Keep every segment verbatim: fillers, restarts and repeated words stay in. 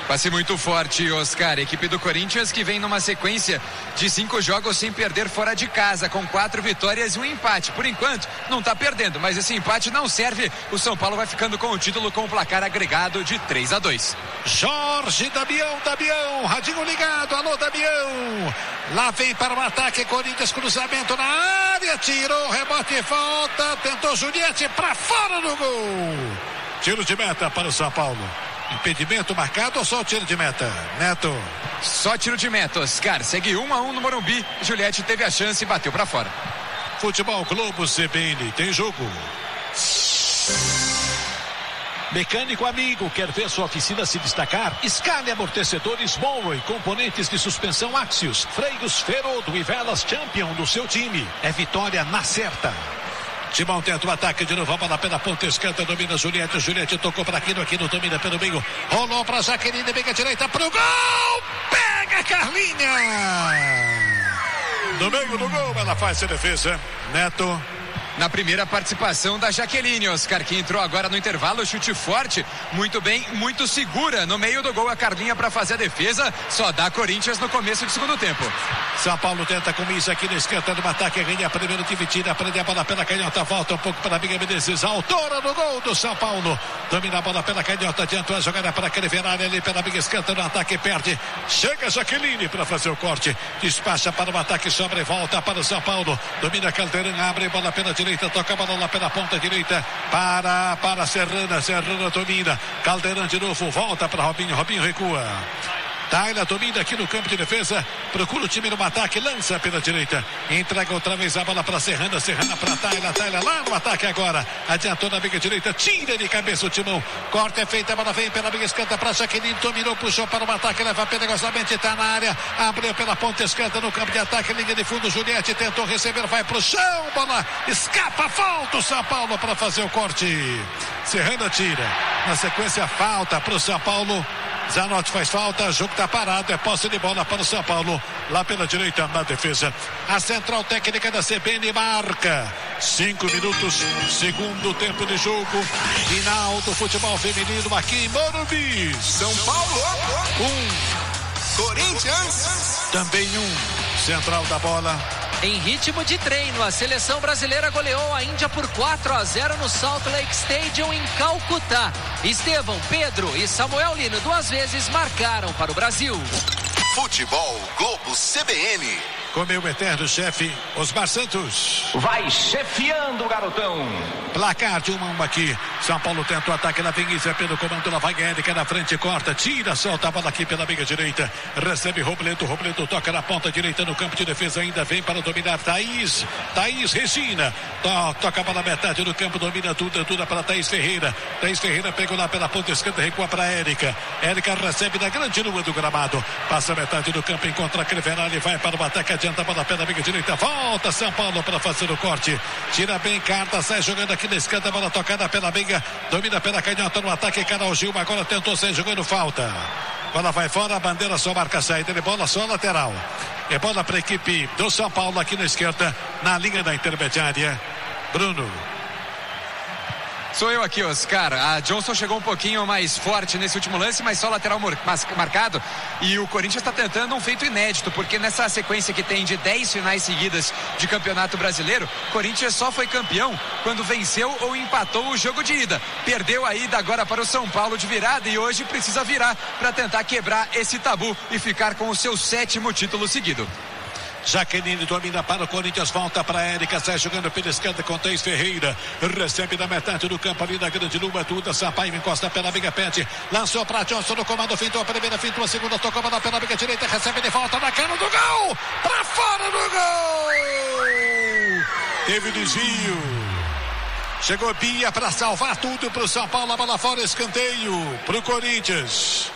Passe muito forte, Oscar. Equipe do Corinthians que vem numa sequência de cinco jogos sem perder fora de casa, com quatro vitórias e um empate. Por enquanto, não tá perdendo, mas esse empate não serve. O São Paulo vai ficando com o título com o placar agregado de três a dois. Jorge Damião, Damião, radinho ligado, alô Damião. Lá vem para o ataque, Corinthians, cruzamento na área, tirou, rebote e volta, tentou Juliette para fora do gol. Tiro de meta para o São Paulo. Impedimento marcado ou só tiro de meta? Neto. Só tiro de meta, Oscar. Segue um a um no Morumbi. Juliette teve a chance e bateu pra fora. Futebol Globo C B N, tem jogo. Mecânico amigo, quer ver sua oficina se destacar? Escale amortecedores Monroe, componentes de suspensão Axios, freios Ferodo e velas Champion do seu time. É vitória na certa. Timão tenta o ataque de novo, a bola pela ponta esquerda, domina Juliette, Juliette tocou para Aquino, Aquino domina pelo meio, rolou para Jaqueline, pega a direita pro gol, pega Carlinha! No meio do gol, ela faz a defesa, Neto. Na primeira participação da Jaqueline, Oscar, que entrou agora no intervalo, chute forte, muito bem, muito segura. No meio do gol a Carlinha para fazer a defesa, só dá Corinthians no começo do segundo tempo. São Paulo tenta com isso aqui na esquerda do ataque, ganha primeiro que tira, prende a bola pela canhota, volta um pouco para a Biga Menezes, autora do gol do São Paulo, domina a bola pela canhota, adiantou a jogada para Creverari ali pela Biga esquerda no ataque, perde, chega Jaqueline para fazer o corte, despacha para o ataque, sobra e volta para o São Paulo, domina Caldeirão, abre bola pela direita, toca a bola lá pela ponta direita para, para Serrana, Serrana domina, Caldeirão de novo, volta para Robinho, Robinho recua. Taylor domina aqui no campo de defesa, procura o time no ataque, lança pela direita, entrega outra vez a bola para Serrana, Serrana para Taylor, Taylor lá no ataque agora, adiantou na biga direita, tira de cabeça o Timão, corta é feita, a bola vem pela biga esquerda para Jaqueline, dominou, puxou para o ataque, leva perigosamente, está na área, abriu pela ponta esquerda no campo de ataque, linha de fundo, Juliette tentou receber, vai pro chão, bola escapa, falta o São Paulo para fazer o corte, Serrana tira, na sequência falta para o São Paulo. Zanotti faz falta, jogo está parado, é posse de bola para o São Paulo, lá pela direita na defesa. A central técnica da C B N marca cinco minutos, segundo tempo de jogo, final do futebol feminino aqui em Morumbi. São Paulo, um, Corinthians, também um, central da bola. Em ritmo de treino, a seleção brasileira goleou a Índia por quatro a zero no Salt Lake Stadium em Calcutá. Estevão, Pedro e Samuel Lino duas vezes marcaram para o Brasil. Futebol Globo C B N. Com meu eterno chefe, Osmar Santos. Vai chefiando o garotão. Placar de uma a uma aqui. São Paulo tenta o ataque na Vinguiça pelo comando. Lá vai Érica na frente, corta, tira, solta a bola aqui pela meia direita. Recebe Robledo, Robledo toca na ponta direita no campo de defesa. Ainda vem para dominar Thaís. Thaís Regina. To, toca a bola metade do campo, domina tudo, tudo para Thaís Ferreira. Thaís Ferreira pegou lá pela ponta esquerda, recua para Érica. Érica recebe na grande lua do gramado. Passa metade do campo, encontra Creverali, vai para o ataque. Adianta a bola pela meia direita, volta São Paulo para fazer o corte, tira bem Carta, sai jogando aqui na esquerda, a bola tocada pela meia, domina pela canhota no ataque, Carol Gilma agora tentou sair jogando falta, bola vai fora, a bandeira só marca a saída, ele bola só lateral, é bola para a equipe do São Paulo aqui na esquerda, na linha da intermediária. Bruno. Sou eu aqui, Oscar. A Johnson chegou um pouquinho mais forte nesse último lance, mas só lateral marcado. E o Corinthians está tentando um feito inédito, porque nessa sequência que tem de dez finais seguidas de Campeonato Brasileiro, o Corinthians só foi campeão quando venceu ou empatou o jogo de ida. Perdeu a ida agora para o São Paulo de virada e hoje precisa virar para tentar quebrar esse tabu e ficar com o seu sétimo título seguido. Jaqueline domina para o Corinthians, volta para Érica, sai jogando pela esquerda com Thaís Ferreira, recebe da metade do campo ali da grande lua, tudo, Sampaio encosta pela amiga Pet, lançou para Johnson no comando, fintou a primeira, fintou a segunda, tocou a pela amiga direita, recebe de volta na cara do gol, para fora do gol, teve desvio, chegou Bia para salvar tudo para o São Paulo, a bola fora, escanteio para o Corinthians.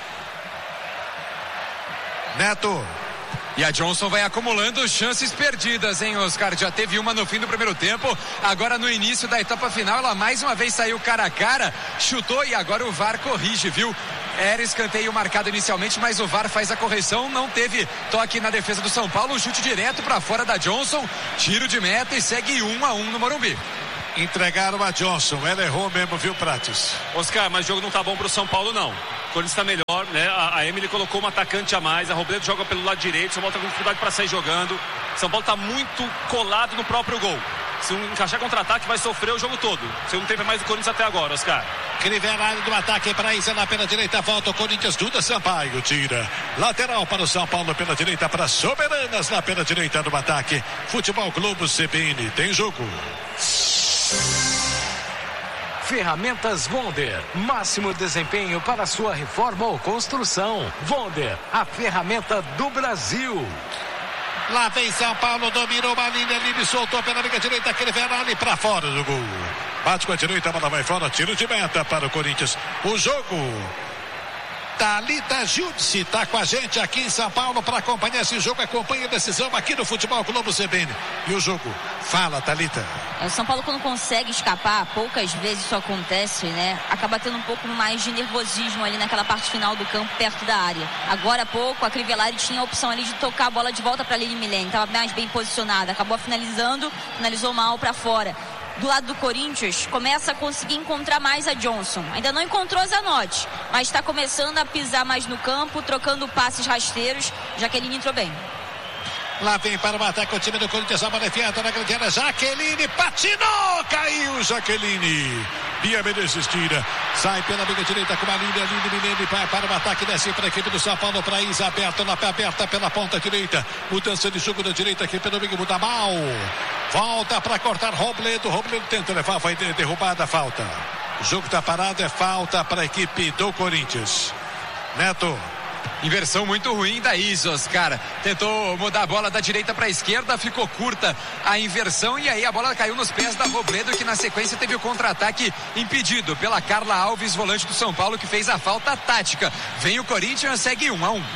Neto. E a Johnson vai acumulando chances perdidas, hein, Oscar? Já teve uma no fim do primeiro tempo, agora no início da etapa final, ela mais uma vez saiu cara a cara, chutou e agora o V A R corrige, viu? Era escanteio marcado inicialmente, mas o V A R faz a correção, não teve toque na defesa do São Paulo, um chute direto para fora da Johnson, tiro de meta e segue um a um no Morumbi. Entregaram a Johnson, ela errou mesmo, viu, Prates? Oscar, mas o jogo não tá bom pro São Paulo, não. O Corinthians tá melhor, né? A, a Emily colocou um atacante a mais, a Robledo joga pelo lado direito, São Paulo tá com dificuldade para sair jogando. São Paulo tá muito colado no próprio gol. Se não encaixar contra-ataque, vai sofrer o jogo todo. Segundo tempo é mais do Corinthians até agora, Oscar. Crivellari do ataque para Isa lá pela direita, volta o Corinthians, Duda Sampaio tira. Lateral para o São Paulo pela direita, para Soberanas lá pela direita do ataque. Futebol Globo C B N, tem jogo. Ferramentas Wonder, máximo desempenho para sua reforma ou construção. Wonder, a ferramenta do Brasil. Lá vem São Paulo, dominou a linha, Lili soltou pela linha direita, Crivellari para fora do gol. Bate com a direita, a bola vai fora, tiro de meta para o Corinthians. O jogo, Thalita Judice está com a gente aqui em São Paulo para acompanhar esse jogo, acompanha a decisão aqui no Futebol Globo C B N. E o jogo, fala, Thalita. O São Paulo, quando consegue escapar, poucas vezes isso acontece, né? Acaba tendo um pouco mais de nervosismo ali naquela parte final do campo, perto da área. Agora há pouco, a Crivellari tinha a opção ali de tocar a bola de volta para a Lili Milene, estava mais bem posicionada, acabou finalizando, finalizou mal para fora. Do lado do Corinthians, começa a conseguir encontrar mais a Johnson. Ainda não encontrou a Zanotti, mas está começando a pisar mais no campo, trocando passes rasteiros. Jaqueline entrou bem. Lá vem para o ataque o time do Corinthians, a bola enfiada na grande área, Jaqueline patinou, caiu Jaqueline. Bia Menezes tira, sai pela meia direita com a linha, linha Milene vai para o ataque, desce para a equipe do São Paulo, para Isa, aberta, lá aberta pela ponta direita, mudança de jogo da direita aqui pelo meio, muda mal, volta para cortar Robledo, Robledo tenta levar, foi derrubada a falta. O jogo está parado, é falta para a equipe do Corinthians. Neto. Inversão muito ruim da Isa, Oscar. Tentou mudar a bola da direita para a esquerda, ficou curta a inversão e aí a bola caiu nos pés da Robledo, que na sequência teve o contra-ataque impedido pela Carla Alves, volante do São Paulo, que fez a falta tática. Vem o Corinthians, segue um a um.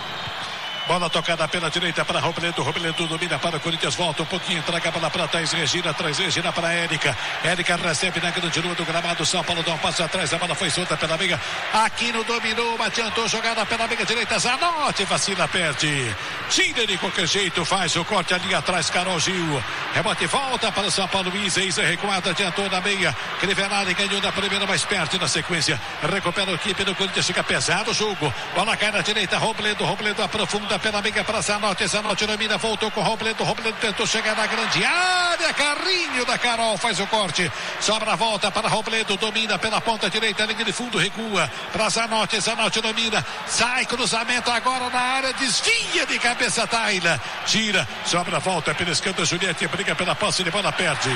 Bola tocada pela direita para Robledo, Robledo domina para o Corinthians, volta um pouquinho, entrega a bola para Thaís Regina, traz Regina para Érica, Érica recebe na grande lua do gramado, São Paulo dá um passo atrás, a bola foi solta pela meia, Aquino dominou, adiantou, jogada pela meia direita, Zanotti vacila, perde, tira de qualquer jeito, faz o corte ali atrás, Carol Gil, rebote volta para o São Paulo, Isa, Isa recuada, adiantou na meia, Crivellari ganhou na primeira, mas perde na sequência, recupera a equipe do Corinthians, fica pesado o jogo, bola cai na direita, Robledo, Robledo aprofunda pela meia para Zanotti, Zanotti domina, voltou com o Robledo, Robledo tentou chegar na grande área, carrinho da Carol, faz o corte, sobra a volta para Robledo, domina pela ponta direita, linha de fundo, recua para Zanotti, Zanotti domina, sai cruzamento agora na área, desvia de cabeça Taila, tira, sobra a volta pela esquerda, Juliette briga pela posse de bola, perde.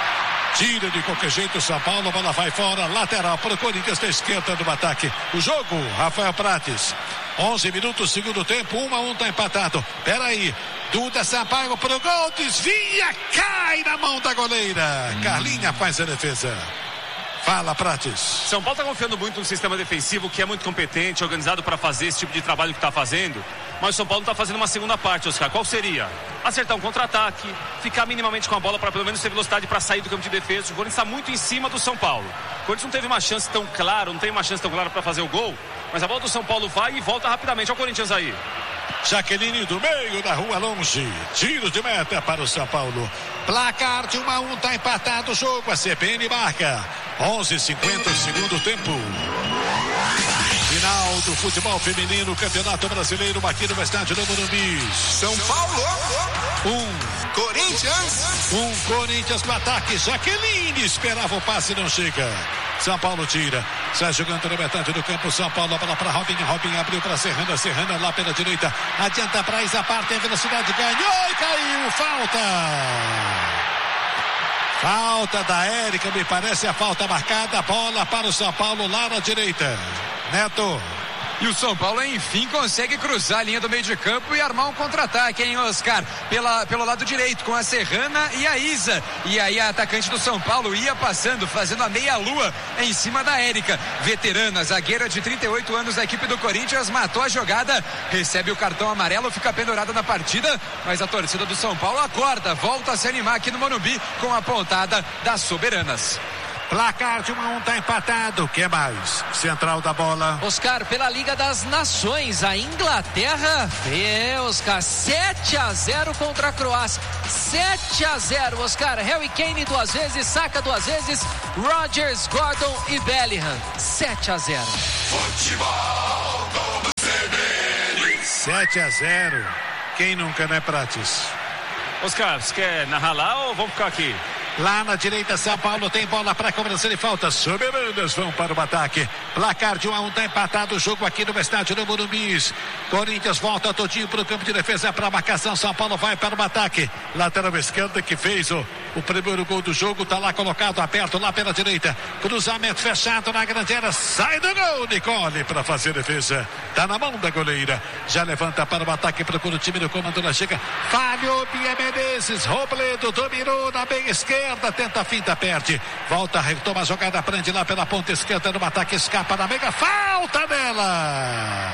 Tira de qualquer jeito o São Paulo, a bola vai fora, lateral para o Corinthians da esquerda do ataque. O jogo, Rafael Prates. onze minutos, segundo tempo, um a um, tá empatado. Peraí, Duda Sampaio pro gol, desvia, cai na mão da goleira. Hum. Carlinha faz a defesa. Fala, Prates. São Paulo está confiando muito no sistema defensivo, que é muito competente, organizado para fazer esse tipo de trabalho que está fazendo. Mas o São Paulo está fazendo uma segunda parte, Oscar. Qual seria? Acertar um contra-ataque, ficar minimamente com a bola para pelo menos ter velocidade para sair do campo de defesa. O Corinthians está muito em cima do São Paulo. O Corinthians não teve uma chance tão clara, não tem uma chance tão clara para fazer o gol, mas a bola do São Paulo vai e volta rapidamente ao Corinthians aí. Jaqueline do meio da rua, longe, tiro de meta para o São Paulo, placar de um a um, tá empatado o jogo, a C B N marca onze e cinquenta, segundo tempo. Final do futebol feminino, Campeonato Brasileiro, aqui no estádio do Morumbi. São Paulo, um Corinthians, um Corinthians no ataque, Jaqueline esperava o passe, não chega. São Paulo tira, sai jogando na metade do campo, São Paulo, a bola para Robinho, Robinho abriu para Serrana, Serrana lá pela direita, adianta para Isa, parte em velocidade, ganhou e caiu, falta! Falta da Érica, me parece a falta marcada, bola para o São Paulo lá na direita. Neto. E o São Paulo, enfim, consegue cruzar a linha do meio de campo e armar um contra-ataque, hein, Oscar? Pela, pelo lado direito, com a Serrana e a Isa. E aí a atacante do São Paulo ia passando, fazendo a meia-lua em cima da Érica. Veterana, zagueira de trinta e oito anos da equipe do Corinthians, matou a jogada, recebe o cartão amarelo, fica pendurada na partida, mas a torcida do São Paulo acorda, volta a se animar aqui no Morumbi com a pontada das Soberanas. Placar de um a um, tá empatado. O que mais? Central da bola. Oscar, pela Liga das Nações, a Inglaterra, é, Oscar, sete a zero contra a Croácia. sete a zero, Oscar. Harry Kane duas vezes, Saka duas vezes, Rodgers, Gordon e Bellingham. sete a zero. Futebol Globo C sete a zero. Quem nunca, né, Prates? Oscar, você quer narrar lá ou vamos ficar aqui? Lá na direita, São Paulo tem bola para cobrança de falta. Soberanas vão para o ataque. Placar de um a um, está empatado o jogo aqui no estádio do Morumbi. Corinthians volta todinho para o campo de defesa para a marcação. São Paulo vai para o ataque. Lateral esquerda que fez o, o primeiro gol do jogo. Está lá colocado aberto lá pela direita. Cruzamento fechado na grande área. Sai do gol, Nicole, para fazer defesa. Está na mão da goleira. Já levanta para o ataque, procura o time do comando. Lá chega. Falhou Bia Menezes. Robledo dominou na meia esquerda. Tenta a finta, perde. Volta, retoma a jogada, prende lá pela ponta esquerda no ataque, escapa na mega. Falta dela!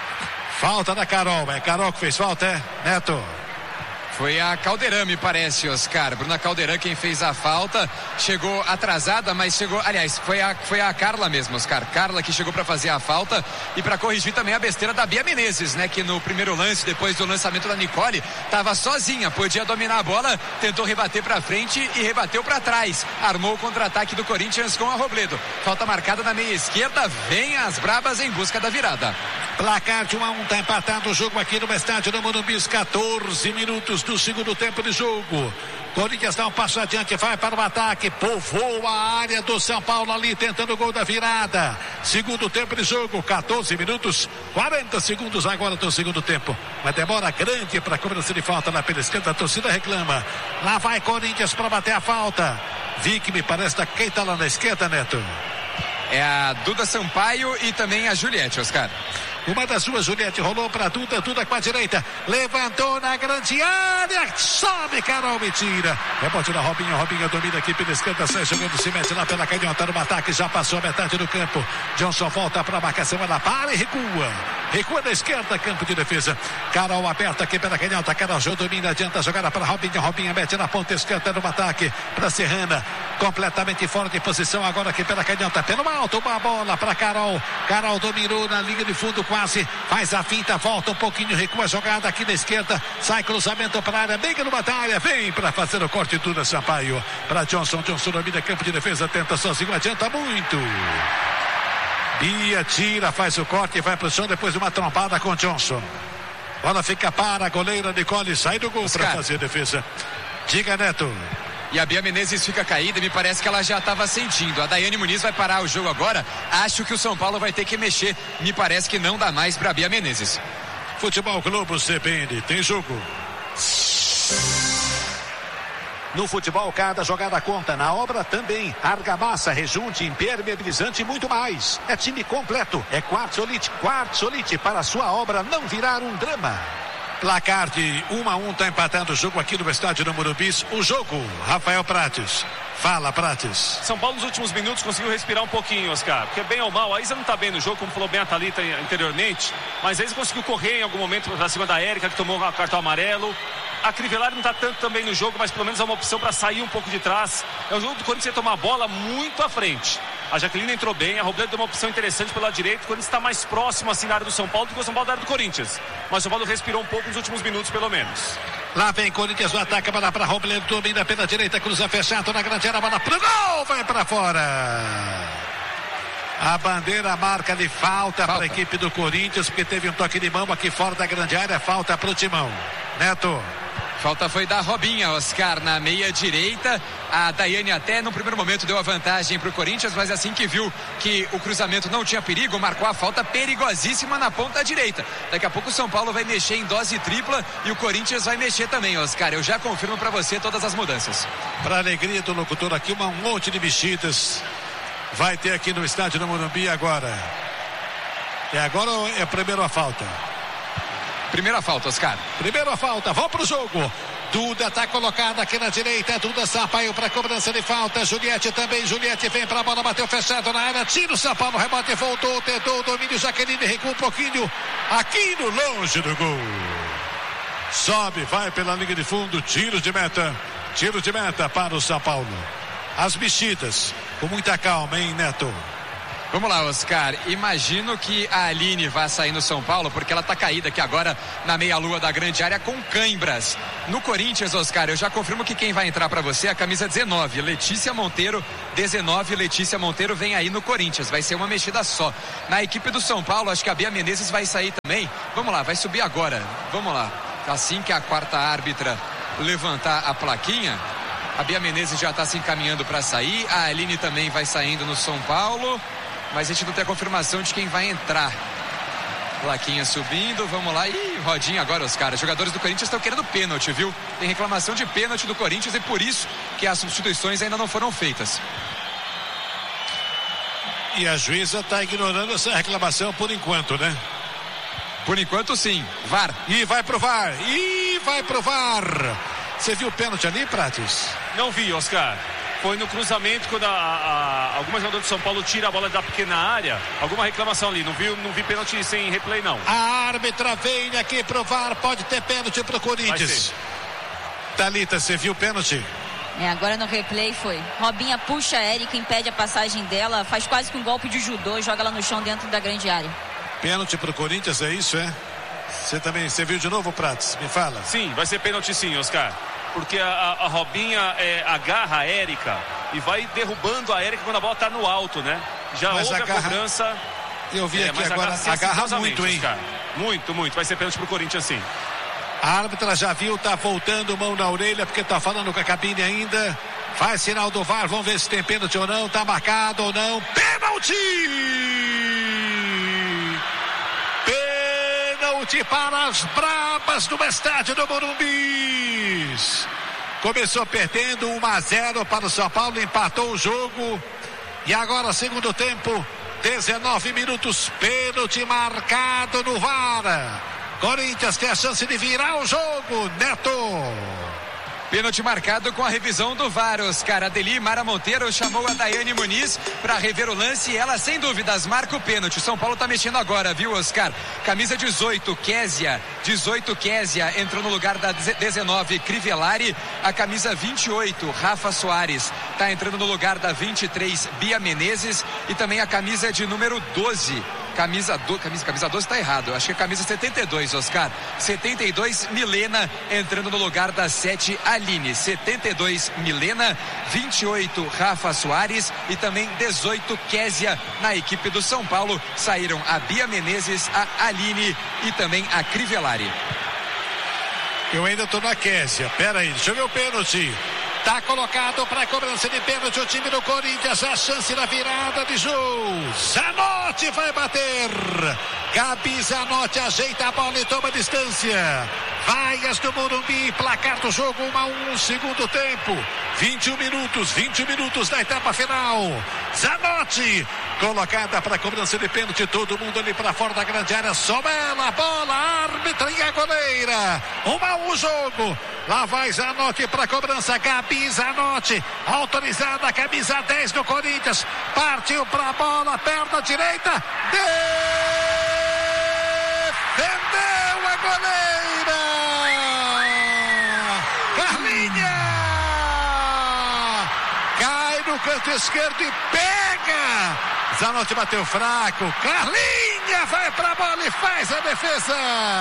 Falta da Carol. É Carol que fez falta, é? Neto. Foi a Caldeirão, me parece, Oscar. Bruna Caldeirão quem fez a falta. Chegou atrasada, mas chegou... Aliás, foi a, foi a Carla mesmo, Oscar. Carla que chegou para fazer a falta e para corrigir também a besteira da Bia Menezes, né? Que no primeiro lance, depois do lançamento da Nicole, estava sozinha. Podia dominar a bola, tentou rebater para frente e rebateu para trás. Armou o contra-ataque do Corinthians com a Robledo. Falta marcada na meia esquerda. Vem as brabas em busca da virada. Placar de um a um, tá empatado o jogo aqui no estádio do Morumbi. quatorze minutos do segundo tempo de jogo. Corinthians dá um passo adiante, vai para o ataque, povoa a área do São Paulo ali, tentando o gol da virada. Segundo tempo de jogo, quatorze minutos, quarenta segundos agora do segundo tempo. Uma demora grande para a cobrança de falta na pela esquerda, a torcida reclama. Lá vai Corinthians para bater a falta. Vic, me parece, da quem tá lá na esquerda, Neto? É a Duda Sampaio e também a Juliette, Oscar. Uma das suas, Juliette, rolou para Duda, Duda com a direita, levantou na grande área, sobe, Carol, me tira. Rebote da Robinho, Robinho domina aqui pela esquerda, sai jogando, se mete lá pela canhota no ataque, já passou a metade do campo. Johnson volta para a marcação, ela para e recua. Recua da esquerda, campo de defesa. Carol aberta aqui pela canhota, Carol já domina, adianta a jogada para Robinho, Robinho mete na ponta esquerda no ataque, para Serrana, completamente fora de posição, agora aqui pela canhota, pelo alto, uma bola para Carol. Carol dominou na linha de fundo, quase, faz a finta, volta um pouquinho, recua a jogada aqui na esquerda, sai cruzamento para a área, bem no batalha, vem para fazer o corte tudo, Sampaio, para Johnson, Johnson domina campo de defesa, tenta sozinho, adianta muito. Bia tira, faz o corte e vai pro chão depois de uma trombada com Johnson. Bola fica para a goleira Nicole, sai do gol para fazer a defesa. Diga, Neto. E a Bia Menezes fica caída e me parece que ela já estava sentindo. A Daiane Muniz vai parar o jogo agora. Acho que o São Paulo vai ter que mexer. Me parece que não dá mais para a Bia Menezes. Futebol Globo C B N, tem jogo. No futebol, cada jogada conta. Na obra também. Argamassa, rejunte, impermeabilizante e muito mais. É time completo. É Quartzolite. Quartzolite para a sua obra não virar um drama. Placar de um a um, tá empatando o jogo aqui no estádio do Morumbi. O jogo, Rafael Prates. Fala, Prates. São Paulo nos últimos minutos conseguiu respirar um pouquinho, Oscar, porque bem ou mal, a Isa não tá bem no jogo, como falou bem a Thalita anteriormente, mas a Isa conseguiu correr em algum momento pra cima da Érica, que tomou o cartão amarelo. A Crivellari não tá tanto também no jogo, mas pelo menos é uma opção para sair um pouco de trás. É um jogo do Corinthians tomar a bola muito à frente. A Jaqueline entrou bem, a Robledo deu uma opção interessante pelo lado direito. O Corinthians está mais próximo assim na área do São Paulo do que o São Paulo da área do Corinthians. Mas o São Paulo respirou um pouco nos últimos minutos, pelo menos. Lá vem Corinthians no ataque, bola para Robledo, domina pela direita, cruza fechado na grande área, bola pro gol, vai para fora. A bandeira marca de falta, falta. para a equipe do Corinthians, porque teve um toque de mão aqui fora da grande área, falta para o Timão. Neto. Falta foi da Robinha, Oscar, na meia direita. A Daiane até no primeiro momento deu a vantagem para o Corinthians, mas assim que viu que o cruzamento não tinha perigo, marcou a falta perigosíssima na ponta direita. Daqui a pouco o São Paulo vai mexer em dose tripla e o Corinthians vai mexer também, Oscar. Eu já confirmo para você todas as mudanças. Para alegria do locutor aqui, um monte de mexidas vai ter aqui no estádio do Morumbi agora. É agora ou é primeiro a falta? Primeira falta, Oscar. Primeira falta, vamos pro jogo. Duda está colocada aqui na direita. Duda Sampaio para cobrança de falta. Juliette também. Juliette vem para a bola, bateu fechado na área. Tira o São Paulo, rebote, voltou, tentou o domínio. Jaqueline recua um pouquinho. Aqui no longe do gol. Sobe, vai pela linha de fundo. Tiro de meta. Tiro de meta para o São Paulo. As mexidas, com muita calma, hein, Neto? Vamos lá, Oscar. Imagino que a Aline vai sair no São Paulo, porque ela tá caída aqui agora na meia-lua da grande área com cãibras. No Corinthians, Oscar, eu já confirmo que quem vai entrar para você é a camisa dezenove, Letícia Monteiro. dezenove, Letícia Monteiro vem aí no Corinthians. Vai ser uma mexida só. Na equipe do São Paulo, acho que a Bia Menezes vai sair também. Vamos lá, vai subir agora. Vamos lá. Assim que a quarta árbitra levantar a plaquinha, a Bia Menezes já está se encaminhando para sair. A Aline também vai saindo no São Paulo. Mas a gente não tem a confirmação de quem vai entrar. Plaquinha subindo, vamos lá. Ih, rodinha agora, os caras. Jogadores do Corinthians estão querendo pênalti, viu? Tem reclamação de pênalti do Corinthians e por isso que as substituições ainda não foram feitas. E a juíza está ignorando essa reclamação por enquanto, né? Por enquanto, sim. V A R. E vai pro V A R. E vai pro V A R. Você viu o pênalti ali, Prates? Não vi, Oscar. Foi no cruzamento quando a, a, algumas jogadores de São Paulo tira a bola da pequena área. Alguma reclamação ali. Não vi, não vi pênalti sem replay, não. A árbitra vem aqui pro V A R. Pode ter pênalti pro Corinthians. Thalita, você viu o pênalti? É, agora no replay foi. Robinha puxa a Érica, impede a passagem dela, faz quase que um golpe de judô, joga ela no chão dentro da grande área. Pênalti pro Corinthians, é isso, é? Você também, você viu de novo, Prates? Me fala. Sim, vai ser pênalti sim, Oscar. Porque a, a, a Robinha é, agarra a Érica e vai derrubando a Érica quando a bola tá no alto, né? Já mas houve agarra... a cobrança. Eu vi é, aqui agora, agarra, agarra muito, hein? Oscar. Muito, muito. Vai ser pênalti pro Corinthians sim. A árbitra já viu, tá voltando mão na orelha, porque tá falando com a cabine ainda. Faz sinal do V A R, vamos ver se tem pênalti ou não, tá marcado ou não. Pênalti! Pênalti para as brabas do estádio do Morumbi. Começou perdendo um a zero para o São Paulo, empatou o jogo. E agora, segundo tempo, dezenove minutos, pênalti marcado no V A R. Corinthians tem a chance de virar o jogo, Neto. Pênalti marcado com a revisão do V A R, Oscar. Adeli Mara Monteiro chamou a Daiane Muniz para rever o lance e ela, sem dúvidas, marca o pênalti. São Paulo tá mexendo agora, viu, Oscar? Camisa dezoito, Késia. dezoito, Késia entrou no lugar da dezenove, Crivellari. A camisa vinte e oito, Rafa Soares, tá entrando no lugar da vinte e três, Bia Menezes. E também a camisa de número doze. Camisa, do, camisa, camisa doze tá errado, acho que é camisa setenta e dois, Oscar. setenta e dois, Milena, entrando no lugar da sete, Aline. setenta e dois, Milena. vinte e oito, Rafa Soares. E também dezoito, Késia. Na equipe do São Paulo saíram a Bia Menezes, a Aline e também a Crivellari. Eu ainda tô na Késia, pera aí, deixa eu ver o pênalti. Tá colocado para cobrança de pênalti o time do Corinthians, a chance da virada de jogo. Zanotti vai bater. Gabi Zanotti ajeita a bola e toma distância. Vaias do Morumbi, placar do jogo um a um, segundo tempo. vinte e um minutos, vinte minutos da etapa final. Zanotti, colocada para cobrança de pênalti, todo mundo ali para fora da grande área. Só ela, a bola, a árbitra e a goleira. um a um o jogo. Lá vai Zanotti para cobrança, Gabi Zanotti, autorizada a camisa dez do Corinthians. Partiu para a bola, perna direita. Defendeu a goleira. Carlinha cai no canto esquerdo e pega. Zanotti bateu fraco. Carlinha vai pra bola e faz a defesa.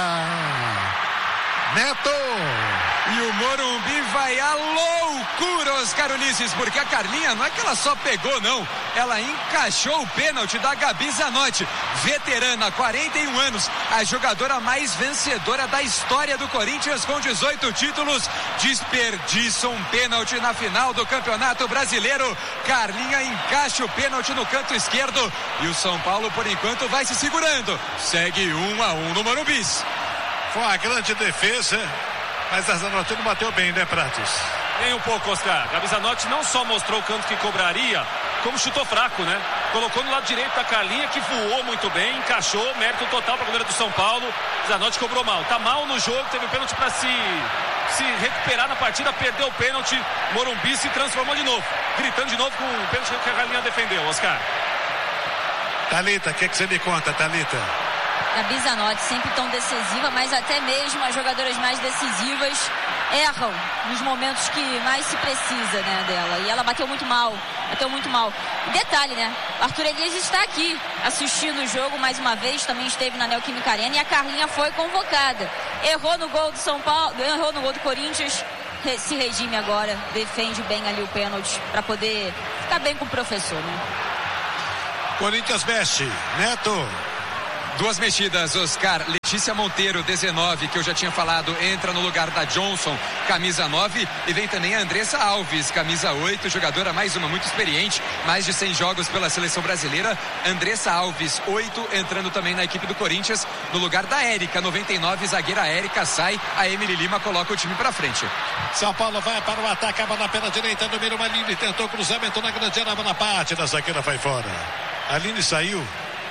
Neto. E o Morumbi vai à loucura, Oscar Ulisses, porque a Carlinha não é que ela só pegou, não. Ela encaixou o pênalti da Gabi Zanotti, veterana, quarenta e um anos, a jogadora mais vencedora da história do Corinthians com dezoito títulos. Desperdiça um pênalti na final do Campeonato Brasileiro. Carlinha encaixa o pênalti no canto esquerdo e o São Paulo, por enquanto, vai se segurando. Segue um a um no Morumbi. Foi uma grande defesa, mas a Zanotti não bateu bem, né, Prates? Nem um pouco, Oscar. Gabi Zanotti não só mostrou o canto que cobraria, como chutou fraco, né? Colocou no lado direito da Carlinha, que voou muito bem, encaixou, mérito total para a goleira do São Paulo. Zanotti cobrou mal. Tá mal no jogo, teve um pênalti para se, se recuperar na partida, perdeu o pênalti. Morumbi se transformou de novo, gritando de novo com o pênalti que a Carlinha defendeu, Oscar. Thalita, o que, que você me conta, Thalita? Gabi Zanotti, sempre tão decisiva, mas até mesmo as jogadoras mais decisivas erram nos momentos que mais se precisa, né, dela. E ela bateu muito mal, bateu muito mal. E detalhe, né, Arthur Elias está aqui assistindo o jogo mais uma vez, também esteve na Neoquímica Arena e a Carlinha foi convocada. Errou no gol do São Paulo, errou no gol do Corinthians, se redime agora, defende bem ali o pênalti para poder ficar bem com o professor, né? Corinthians mexe, Neto. Duas mexidas, Oscar. Letícia Monteiro, dezenove, que eu já tinha falado, entra no lugar da Johnson, camisa nove. E vem também a Andressa Alves, camisa oito, jogadora mais uma, muito experiente, mais de cem jogos pela seleção brasileira. Andressa Alves, oito, entrando também na equipe do Corinthians, no lugar da Érica, noventa e nove, zagueira Érica sai, a Emily Lima coloca o time pra frente. São Paulo vai para o ataque, a bola pela direita, número uma, Aline tentou cruzamento na grande área, na parte da zagueira vai fora. A Aline saiu.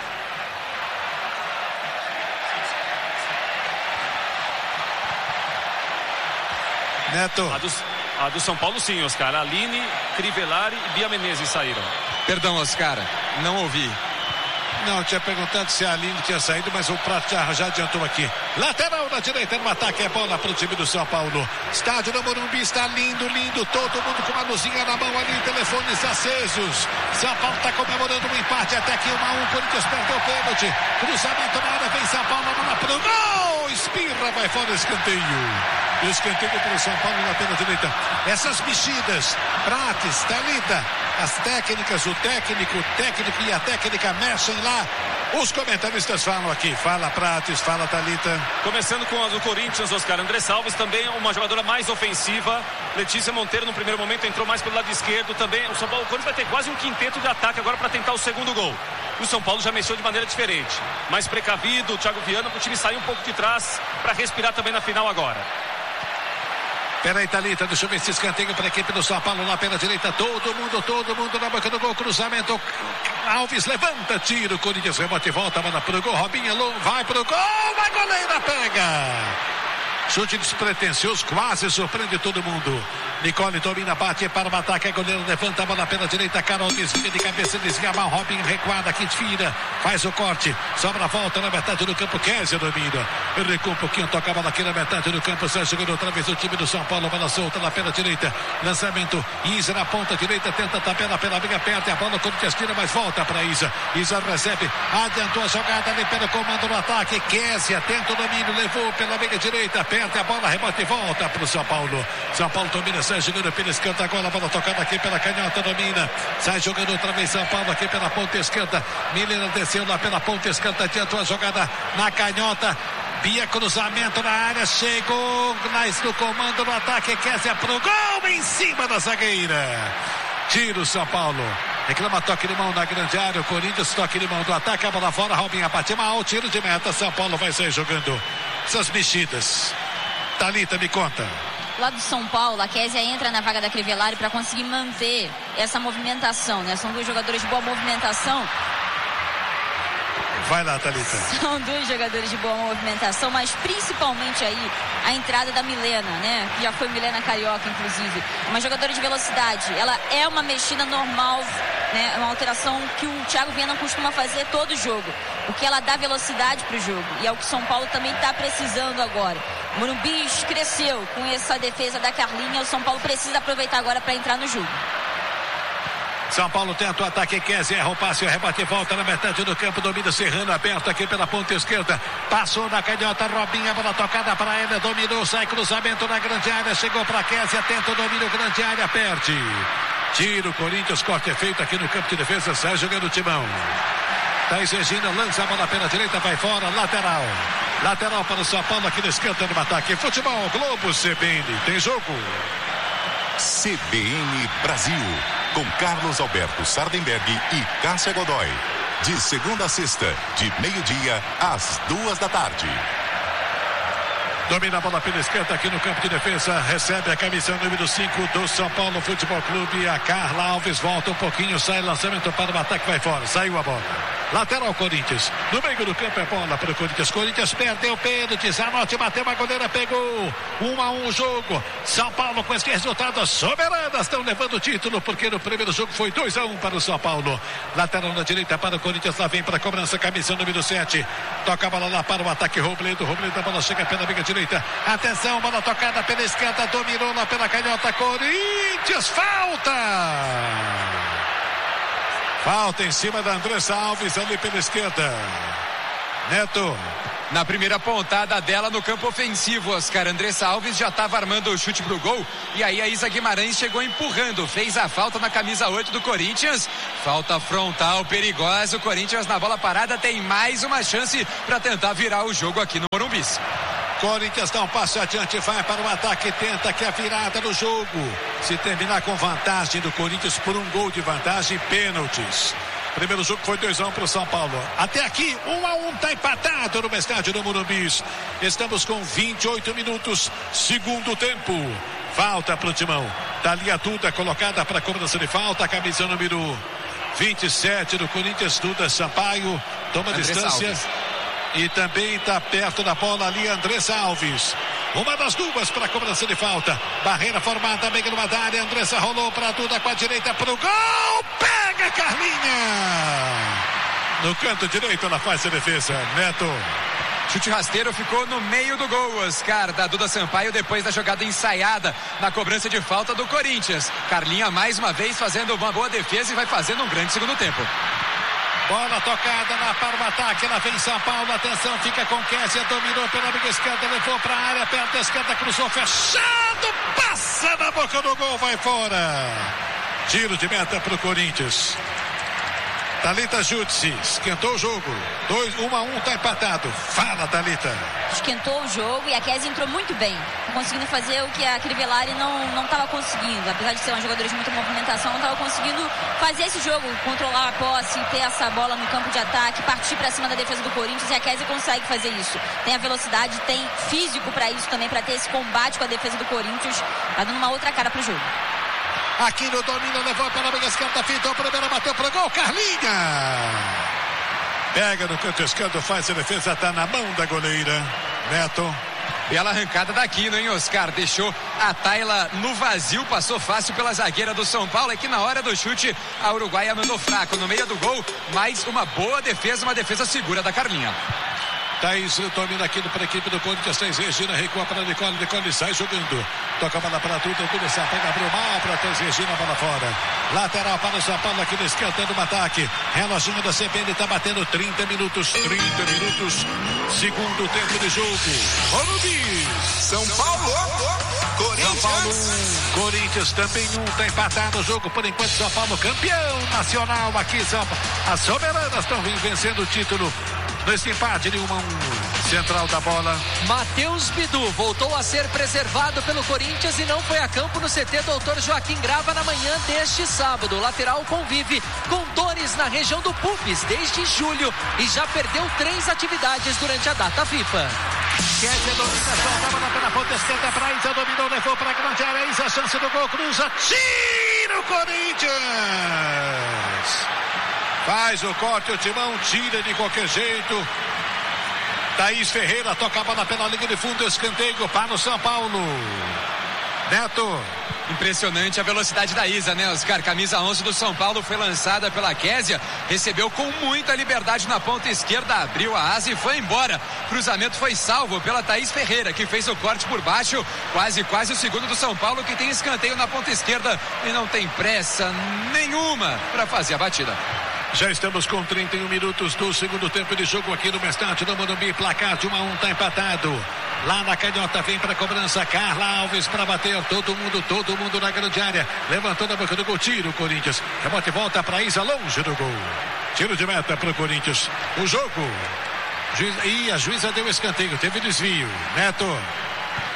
Neto. A do, a do São Paulo sim, Oscar. Aline, Crivellari e Bia Menezes saíram. Perdão, Oscar, não ouvi. Não, tinha perguntado se a Aline tinha saído, mas o Prato já, já adiantou aqui. Lateral na direita no ataque, é bola para o time do São Paulo. Estádio do Morumbi está lindo, lindo. Todo mundo com uma luzinha na mão ali, telefones acesos. São Paulo está comemorando um empate até aqui, um a um. Corinthians perdeu o pênalti. Cruzamento na área, vem São Paulo, a bola pro gol. Espirra, vai fora, escanteio. Escanteio para o São Paulo na pela direita. Essas mexidas, Prates, Thalita, as técnicas, o técnico, o técnico e a técnica mexem lá. Os comentaristas falam aqui. Fala Prates, fala Thalita. Começando com a do Corinthians, Oscar. Andressa Alves também uma jogadora mais ofensiva. Letícia Monteiro no primeiro momento entrou mais pelo lado esquerdo também. O São Paulo, o Corinthians vai ter quase um quinteto de ataque agora para tentar o segundo gol. O São Paulo já mexeu de maneira diferente. Mais precavido, o Thiago Viana, para o time sair um pouco de trás para respirar também na final agora. Peraí, Thalita, deixa eu ver esse escanteio para a equipe do São Paulo lá pela direita. Todo mundo, todo mundo na boca do gol. Cruzamento. Alves levanta, tiro. Corinthians rebate e volta. Manda pro gol. Robinha vai pro gol. Vai, goleira, pega. Chute despretensioso, quase surpreende todo mundo. Nicole domina, bate para o ataque. A goleira levanta a bola pela direita. Carol desvia de cabeça, desvia mal. Robinho recuada, que tira, faz o corte. Sobra a volta na metade do campo. Kézia domina. Recua um pouquinho, toca a bola aqui na metade do campo. Sérgio jogando outra vez o time do São Paulo. Bola solta na pela direita. Lançamento. Isa na ponta direita. Tenta a tabela pela briga. Perde a bola. O Corinthians tira, mas volta para Isa. Isa recebe. Adiantou a jogada ali pelo comando no ataque. Kézia tenta o domínio. Levou pela briga direita. Perde a bola. Rebate e volta para o São Paulo. São Paulo domina. Sérgio jogando pela esquerda. Agora a bola tocada aqui pela canhota. Domina. Sai jogando outra vez São Paulo aqui pela ponta esquerda. Milena desceu lá pela ponta esquerda. Adiantou a jogada na canhota. Bia, cruzamento na área, chegou Nais no comando no ataque, Kézia pro gol em cima da zagueira. Tiro São Paulo. Reclama toque de mão na grande área. O Corinthians toque de mão do ataque, a bola fora. Robinha bate mal, tiro de meta. São Paulo vai sair jogando essas mexidas. Thalita, me conta. Lá do São Paulo, a Kézia entra na vaga da Crivellari para conseguir manter essa movimentação, né? São dois jogadores de boa movimentação. Vai lá, Thalita. São dois jogadores de boa movimentação, mas principalmente aí a entrada da Milena, né? Que já foi Milena Carioca, inclusive. Uma jogadora de velocidade. Ela é uma mexida normal, né? Uma alteração que o Thiago Viana costuma fazer todo jogo. Porque ela dá velocidade para o jogo. E é o que o São Paulo também está precisando agora. O Morumbi cresceu com essa defesa da Carlinha. O São Paulo precisa aproveitar agora para entrar no jogo. São Paulo tenta o ataque, Kézia erra o passe, o rebate volta na metade do campo, domina Serrano aberto aqui pela ponta esquerda, passou na canhota, Robinha, bola tocada para ela, dominou, sai cruzamento na grande área, chegou para Kézia, tenta o domínio, grande área, perde. Tiro, Corinthians, corte é feito aqui no campo de defesa, sai jogando o timão. Thaís Regina lança a bola pela direita, vai fora, lateral. Lateral para o São Paulo aqui no esquerda no ataque. Futebol Globo C B N, tem jogo. C B N Brasil, com Carlos Alberto Sardenberg e Cássia Godoy. De segunda a sexta, de meio-dia às duas da tarde. Domina a bola pela esquerda aqui no campo de defesa. Recebe a camisa número cinco do São Paulo Futebol Clube. A Carla Alves volta um pouquinho. Sai lançamento para o ataque. Vai fora. Saiu a bola. Lateral Corinthians. No meio do campo é bola para o Corinthians. Corinthians perdeu o pênalti. Zanotti bateu a goleira. Pegou. Um a um o jogo. São Paulo com esse resultado. Soberanas estão levando o título. Porque no primeiro jogo foi dois a um para o São Paulo. Lateral na direita para o Corinthians. Lá vem para a cobrança. Camisa número sete. Toca a bola lá para o ataque. Robledo. Robledo. A bola chega pela amiga direita. Atenção, bola tocada pela esquerda, dominou lá pela canhota, Corinthians, falta! Falta em cima da Andressa Alves ali pela esquerda. Neto. Na primeira pontada dela no campo ofensivo, Oscar, Andressa Alves já estava armando o chute pro gol e aí a Isa Guimarães chegou empurrando, fez a falta na camisa oito do Corinthians, falta frontal perigosa, o Corinthians na bola parada tem mais uma chance para tentar virar o jogo aqui no Morumbi. Corinthians dá um passo adiante, vai para o ataque, tenta que a virada do jogo. Se terminar com vantagem do Corinthians por um gol de vantagem, pênaltis. Primeiro jogo foi dois a um para o São Paulo. Até aqui, um a um, está empatado no estádio do Morumbi. Estamos com vinte e oito minutos, segundo tempo. Falta para o Timão. Dali a Duda colocada para a cobrança de falta, a camisa número vinte e sete do Corinthians, Duda Sampaio, toma Andressa distância. Alves. E também está perto da bola ali Andressa Alves. Uma das duas para a cobrança de falta. Barreira formada, meio numa área. Andressa rolou para Duda com a direita para o gol. Pega Carlinha. No canto direito ela faz a defesa. Neto. Chute rasteiro ficou no meio do gol, Oscar, da Duda Sampaio, depois da jogada ensaiada na cobrança de falta do Corinthians. Carlinha mais uma vez fazendo uma boa defesa e vai fazendo um grande segundo tempo. Bola tocada lá para o ataque, ela vem São Paulo, atenção, fica com Kessia, dominou pela amiga esquerda, levou para a área, perto da esquerda, cruzou, fechado, passa na boca do gol, vai fora. Tiro de meta para o Corinthians. Thalita Jutsi, esquentou o jogo, dois, um a um, está empatado. Fala, Thalita. Esquentou o jogo e a Kessia entrou muito bem, conseguindo fazer o que a Crivellari não não estava conseguindo, apesar de ser uma jogadora de muita movimentação, não estava conseguindo fazer esse jogo, controlar a posse, ter essa bola no campo de ataque, partir para cima da defesa do Corinthians, e a Kessia consegue fazer isso. Tem a velocidade, tem físico para isso também, para ter esse combate com a defesa do Corinthians, tá dando uma outra cara pro jogo. Aqui no domínio, levou pela meia esquerda, fintou, primeiro bateu pro gol, Carlinha. Pega no canto esquerdo, faz a defesa, tá na mão da goleira. Neto. Bela arrancada daqui, hein, Oscar? Deixou a Tayla no vazio, passou fácil pela zagueira do São Paulo. É que na hora do chute, a uruguaia mandou fraco no meio do gol, mas uma boa defesa, uma defesa segura da Carlinha. Thaís domina aqui para a equipe do Corinthians. Thaís Regina recua para Nicole. Nicole sai jogando. Toca a bola para Duda. Duda sai, pega, abriu mal para Thaís Regina. Bola fora. Lateral para o São Paulo aqui na esquerda no ataque. Reloginho da C B N está batendo trinta minutos. trinta minutos. Segundo tempo de jogo. Morumbi. São Paulo. Corinthians. São Paulo. Corinthians também um. Está empatado o jogo. Por enquanto, São Paulo campeão nacional aqui. São Paulo. As soberanas estão vencendo o título. Nesse empate de um a um, central da bola. Matheus Bidu voltou a ser preservado pelo Corinthians e não foi a campo no C T doutor Joaquim Grava na manhã deste sábado. O lateral convive com dores na região do pubis desde julho e já perdeu três atividades durante a data FIFA. Kessia domina, solta a bola pela ponta esquerda para Isa, dominou, levou para a grande área. Isa, chance do gol, cruza, tira o Corinthians. Faz o corte, o Timão tira de qualquer jeito. Thaís Ferreira toca a bola pela linha de fundo, escanteio para o São Paulo. Neto. Impressionante a velocidade da Isa, né, Oscar? Camisa onze do São Paulo foi lançada pela Kessia, recebeu com muita liberdade na ponta esquerda, abriu a asa e foi embora. Cruzamento foi salvo pela Thaís Ferreira, que fez o corte por baixo, quase, quase o segundo do São Paulo, que tem escanteio na ponta esquerda e não tem pressa nenhuma para fazer a batida. Já estamos com trinta e um minutos do segundo tempo de jogo aqui no estádio do Morumbi. Placar de um a um, tá empatado. Lá na canhota vem para a cobrança Carla Alves para bater. Todo mundo, todo mundo na grande área. Levantou na boca do gol, tiro o Corinthians. Rebote volta para Isa, longe do gol. Tiro de meta para o Corinthians. O jogo. Juiz, e a juíza deu escanteio, teve desvio. Neto.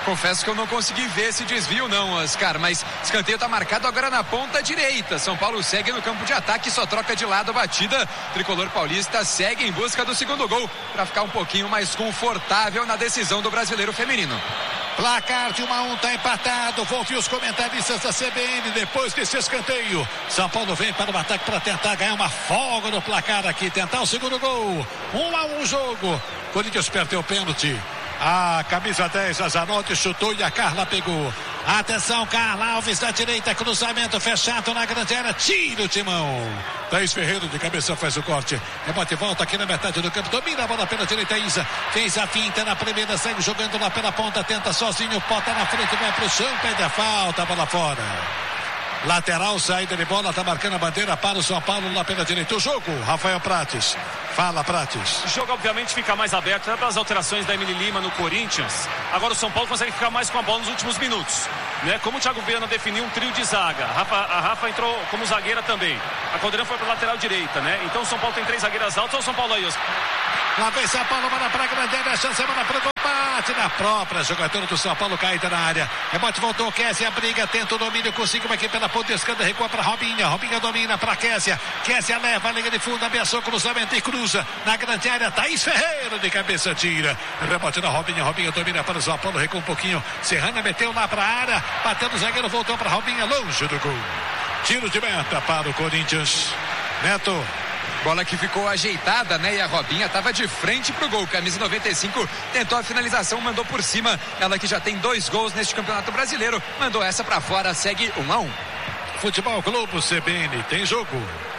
Confesso que eu não consegui ver esse desvio não, Oscar, mas escanteio está marcado agora na ponta direita. São Paulo segue no campo de ataque, só troca de lado a batida. Tricolor paulista segue em busca do segundo gol para ficar um pouquinho mais confortável na decisão do Brasileiro Feminino. Placar de um a um, tá empatado. Vou ouvir os comentaristas da C B N depois desse escanteio. São Paulo vem para o ataque para tentar ganhar uma folga no placar aqui, tentar o segundo gol. Um a um jogo. Corinthians perdeu o pênalti. A camisa dez, a Zanotti chutou e a Carla pegou. Atenção, Carla Alves da direita, cruzamento fechado na grande área, tira o timão. Thaís Ferreira de cabeça faz o corte. Rebote volta aqui na metade do campo, domina a bola pela direita, Isa. Fez a finta na primeira, segue jogando lá pela ponta, tenta sozinho, bota na frente, vai pro chão, pede a falta, bola fora. Lateral, saída de bola, tá marcando a bandeira para o São Paulo lá pela direita. O jogo, Rafael Prates. Fala, Prates. O jogo obviamente fica mais aberto, até pelas alterações da Emily Lima no Corinthians. Agora o São Paulo consegue ficar mais com a bola nos últimos minutos, né? Como o Thiago Viana definiu um trio de zaga, a Rafa, a Rafa entrou como zagueira também. A Caldeirão foi para lateral direita, né? Então o São Paulo tem três zagueiras altas. Ou o São Paulo aí, Oscar? Lá vem São Paulo, manda pra grande área, chance, manda pro combate na própria jogadora do São Paulo, caída na área. Rebote voltou, Kessia, briga, tenta o domínio, conseguiu aqui pela ponta esquerda, recua pra Robinha, Robinha domina pra Kessia, Kessia leva a linha de fundo, ameaçou cruzamento e cruza na grande área, Thaís Ferreira de cabeça tira. Rebote na Robinha, Robinha domina para o São Paulo, recua um pouquinho, Serrana meteu lá pra área, bateu no zagueiro, voltou pra Robinha, longe do gol. Tiro de meta para o Corinthians. Neto. Bola que ficou ajeitada, né? E a Robinha estava de frente pro gol. Camisa noventa e cinco tentou a finalização, mandou por cima. Ela que já tem dois gols neste Campeonato Brasileiro, mandou essa para fora, segue um a um. Futebol Globo C B N, tem jogo.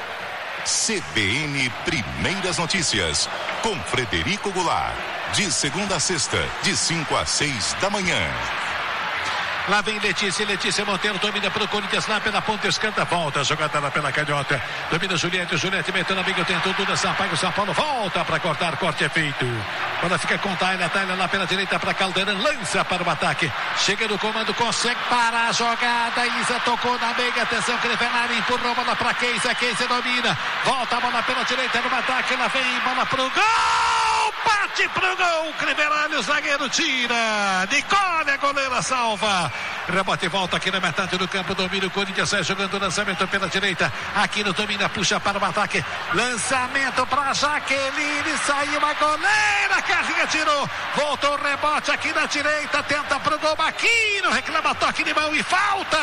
C B N Primeiras Notícias, com Frederico Goulart. De segunda a sexta, de cinco a seis da manhã. Lá vem Letícia, Letícia Monteiro domina para o Corinthians lá pela ponta esquerda, volta, jogada lá pela canhota, domina Juliette, Juliette metendo amigo, tentou tudo, Sampaio, São Paulo volta para cortar, corte é feito. Quando fica com Taylor, Taylor lá pela direita para Caldeirão, lança para o ataque, chega no comando, consegue parar a jogada, Isa tocou na meia, atenção, Crevenari empurrou a bola para Keisa, Keisa domina, volta a bola pela direita no ataque, lá vem bola pro gol, bate pro gol, Crevenari, o zagueiro tira, Nicole, a goleira salva. Rebote volta aqui na metade do campo, domina o Corinthians, sai jogando o lançamento pela direita, aqui no domina, puxa para o ataque, lançamento para Jaqueline, saiu a goleira, Carlinha tirou, voltou o rebote aqui na direita, tenta pro gol, Maquino, reclama toque de mão e falta.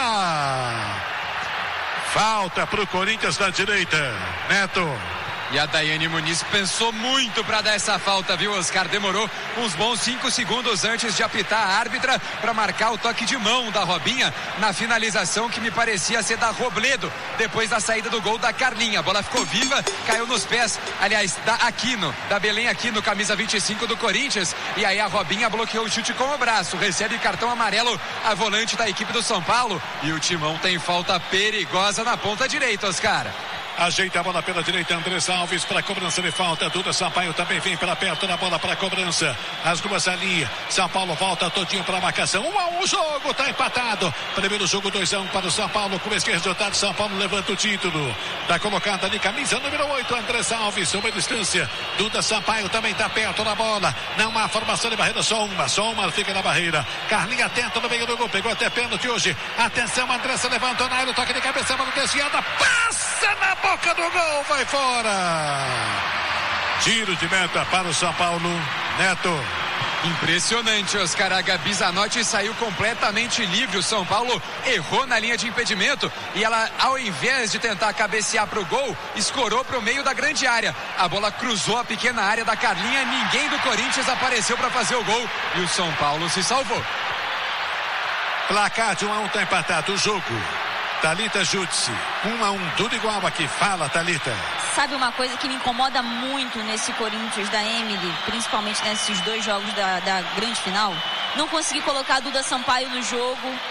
Falta pro Corinthians na direita, Neto. E a Daiane Muniz pensou muito para dar essa falta, viu, Oscar? Demorou uns bons cinco segundos antes de apitar a árbitra para marcar o toque de mão da Robinha na finalização que me parecia ser da Robledo, depois da saída do gol da Carlinha. A bola ficou viva, caiu nos pés, aliás, da Aquino, da Belém Aquino, camisa vinte e cinco do Corinthians. E aí a Robinha bloqueou o chute com o braço, recebe cartão amarelo a volante da equipe do São Paulo. E o Timão tem falta perigosa na ponta direita, Oscar. Ajeita a bola pela direita, Andressa Alves para cobrança de falta. Duda Sampaio também vem para perto da bola para cobrança. As duas ali. São Paulo volta todinho para a marcação. Um a um, o jogo está empatado. Primeiro jogo dois a um para o São Paulo. Com esse resultado, São Paulo levanta o título. Está colocada ali camisa número oito, Andressa Alves. Uma distância. Duda Sampaio também está perto da bola. Não há formação de barreira, só uma. Só uma fica na barreira. Carlinha tenta no meio do gol. Pegou até pênalti hoje. Atenção, Andressa levantou na área. Toque de cabeça, bola desviada. Passa na boca do gol, vai fora. Tiro de meta para o São Paulo. Neto. Impressionante, Oscar. A Gabi Zanotti saiu completamente livre. O São Paulo errou na linha de impedimento e ela, ao invés de tentar cabecear para o gol, escorou para o meio da grande área. A bola cruzou a pequena área da Carlinha. Ninguém do Corinthians apareceu para fazer o gol e o São Paulo se salvou. Placar de um a um, está empatado o jogo. Thalita Jutsi, um a um, tudo igual aqui. Fala, Thalita. Sabe uma coisa que me incomoda muito nesse Corinthians da Emily, principalmente nesses dois jogos da, da grande final? Não consegui colocar a Duda Sampaio no jogo,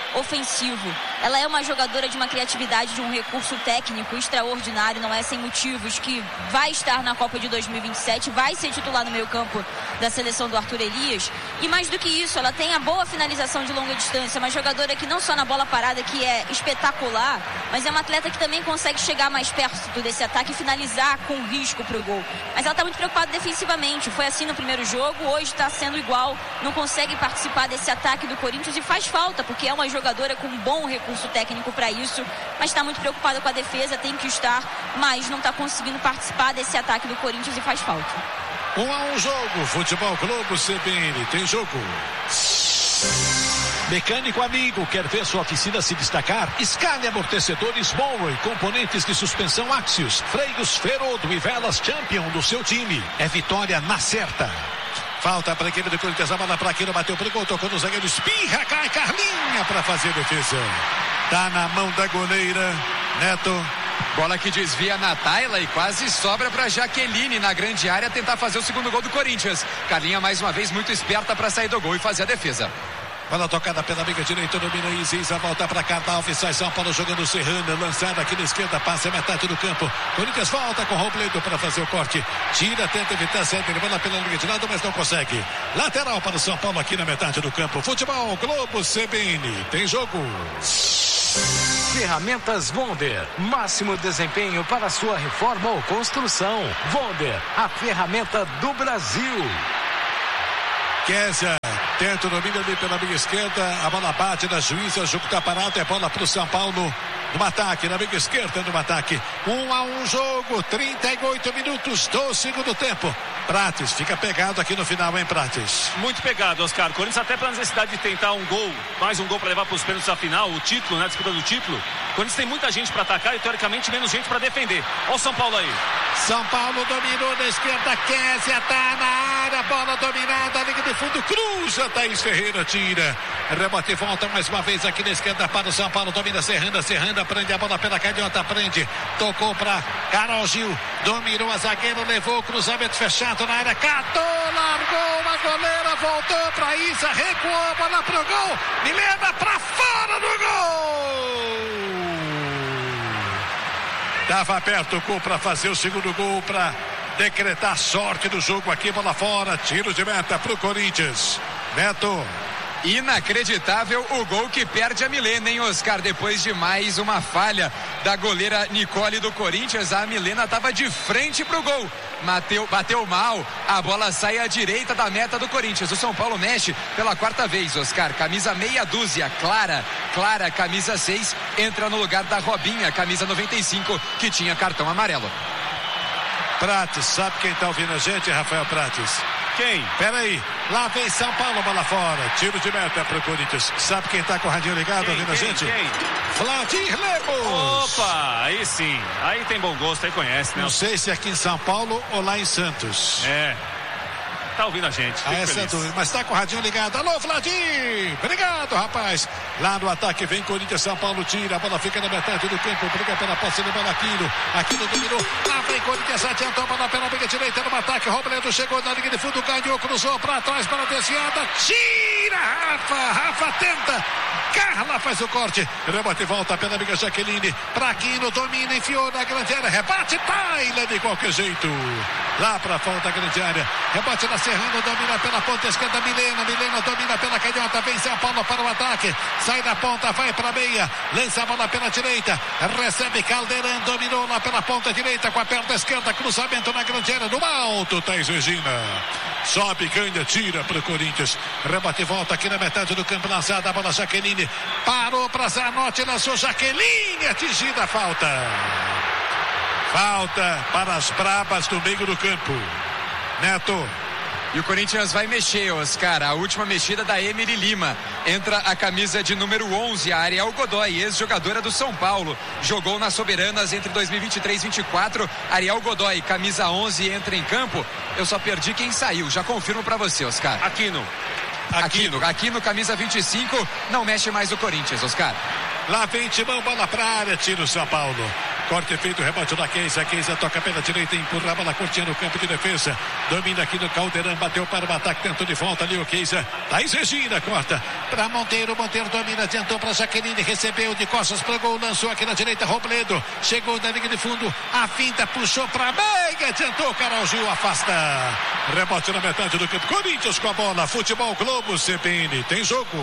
ofensivo. Ela é uma jogadora de uma criatividade, de um recurso técnico extraordinário, não é sem motivos, que vai estar na Copa de dois mil e vinte e sete, vai ser titular no meio campo da seleção do Arthur Elias. E mais do que isso, ela tem a boa finalização de longa distância, uma jogadora que não só na bola parada, que é espetacular, mas é uma atleta que também consegue chegar mais perto desse ataque e finalizar com risco para o gol. Mas ela está muito preocupada defensivamente, foi assim no primeiro jogo, hoje está sendo igual, não consegue participar desse ataque do Corinthians e faz falta, porque é uma jogadora com um bom recurso técnico para isso, mas está muito preocupada com a defesa, tem que estar, mas não está conseguindo participar desse ataque do Corinthians e faz falta. Um a um jogo, Futebol Globo C B N, tem jogo. Mecânico amigo, quer ver sua oficina se destacar? Scania Amortecedores Monroe, componentes de suspensão Axios, freios Ferodo e velas Champion do seu time. É vitória na certa. Falta para a equipe do Corinthians, a bola para Aquino, bateu pro gol, tocou no zagueiro, espirra, cai Carlinha para fazer a defesa. Tá na mão da goleira, Neto. Bola que desvia na Tayla e quase sobra para Jaqueline na grande área tentar fazer o segundo gol do Corinthians. Carlinha mais uma vez muito esperta para sair do gol e fazer a defesa. Bola tocada pela amiga direita, domina Isis, a volta para cá, Alves, sai São Paulo jogando Serrana, lançada aqui na esquerda, passa a metade do campo. Corinthians volta com Robledo para fazer o corte, tira, tenta evitar, sente, bola pela linha de lado, mas não consegue. Lateral para o São Paulo aqui na metade do campo. Futebol Globo C B N, tem jogo. Ferramentas Wonder, máximo desempenho para sua reforma ou construção. Wonder, a ferramenta do Brasil. Kézia tenta o domínio ali pela minha esquerda, a bola bate na juíza, o jogo está parado, é bola para o São Paulo no ataque, na minha esquerda no ataque. Um a um jogo, trinta e oito minutos do segundo tempo. Prates, fica pegado aqui no final, hein, Prates? Muito pegado, Oscar. Corinthians até pela necessidade de tentar um gol, mais um gol para levar para os pênaltis da final, o título, né, a disputa do título. Corinthians tem muita gente para atacar e teoricamente menos gente para defender. Olha o São Paulo aí. São Paulo dominou na esquerda, Kézia tá na área, bola dominada, liga de fundo, cruza, Thaís Ferreira tira. Rebote e volta mais uma vez aqui na esquerda para o São Paulo, domina Serranda, Serranda prende a bola pela canhota, prende, tocou para Carol Gil, dominou a zagueira, levou o cruzamento fechado na área, catou, largou a goleira, voltou para Isa, recuou a bola pro gol, Milena para fora do gol. Tava perto o gol para fazer o segundo gol, para decretar sorte do jogo aqui, bola fora, tiro de meta pro Corinthians. Neto. Inacreditável o gol que perde a Milena, hein, Oscar? Depois de mais uma falha da goleira Nicole do Corinthians, a Milena estava de frente pro gol. Bateu, bateu mal, a bola sai à direita da meta do Corinthians. O São Paulo mexe pela quarta vez, Oscar. Camisa meia dúzia, Clara, Clara, camisa seis, entra no lugar da Robinha, camisa noventa e cinco, que tinha cartão amarelo. Prates, sabe quem tá ouvindo a gente, Rafael Prates? Quem? Peraí, lá vem São Paulo, bola fora, tiro de meta pro Corinthians. Sabe quem tá com o radinho ligado quem, ouvindo quem, a gente? Quem? Vladir Lemos. Opa, aí sim, aí tem bom gosto, aí conhece, né? Não sei se é aqui em São Paulo ou lá em Santos. É, tá ouvindo a gente. Ah, essa é dúvida, mas tá com o radinho ligado. Alô, Vladir! Obrigado, rapaz. Lá no ataque vem Corinthians, São Paulo tira, a bola fica na metade do campo, briga pela posse de bola, Aquino. Aquino dominou, lá vem Corinthians, adiantou a bola pela linha direita no ataque, Robledo chegou na linha de fundo, ganhou, cruzou pra trás, bola desviada, tira, Rafa, Rafa tenta, Carla faz o corte, rebote e volta pela amiga Jaqueline, pra Aquino, domina, enfiou na grande área, rebate, Tayla de qualquer jeito, lá pra fora da grande área, rebote na Serrano, domina pela ponta esquerda, Milena, Milena domina pela canhota, vem São Paulo para o ataque, sai da ponta, vai para a meia, lança a bola pela direita, recebe Caldeirão, dominou lá pela ponta direita, com a perna esquerda, cruzamento na grande área, no alto, Thaís Regina, sobe, ganha, tira para o Corinthians, rebate e volta aqui na metade do campo, lançada a bola, Jaqueline, parou para Zanotti, lançou Jaqueline, atingida a falta, falta para as brabas do meio do campo, Neto. E o Corinthians vai mexer, Oscar, a última mexida da Emily Lima. Entra a camisa de número onze, a Ariel Godoy, ex-jogadora do São Paulo. Jogou nas Soberanas entre dois mil e vinte e três e vinte e quatro. Ariel Godoy, camisa onze, entra em campo. Eu só perdi quem saiu, já confirmo pra você, Oscar. Aquino. Aquino, Aquino, camisa vinte e cinco, não mexe mais o Corinthians, Oscar. Lá vem Timão, bola pra área, tira o São Paulo. Corte feito, rebote da Keisa. Keisa toca pela direita, empurra a bola curtinha no campo de defesa. Domina aqui no Caldeirão, bateu para o ataque, tentou de volta ali o Keisa. Thaís Regina corta para Monteiro. Monteiro domina, adiantou para Jaqueline, recebeu de costas para o gol, lançou aqui na direita. Robledo chegou na linha de fundo, a finta puxou para meia, adiantou. Carol Gil afasta. Rebote na metade do campo. Corinthians com a bola. Futebol Globo C B N. Tem jogo.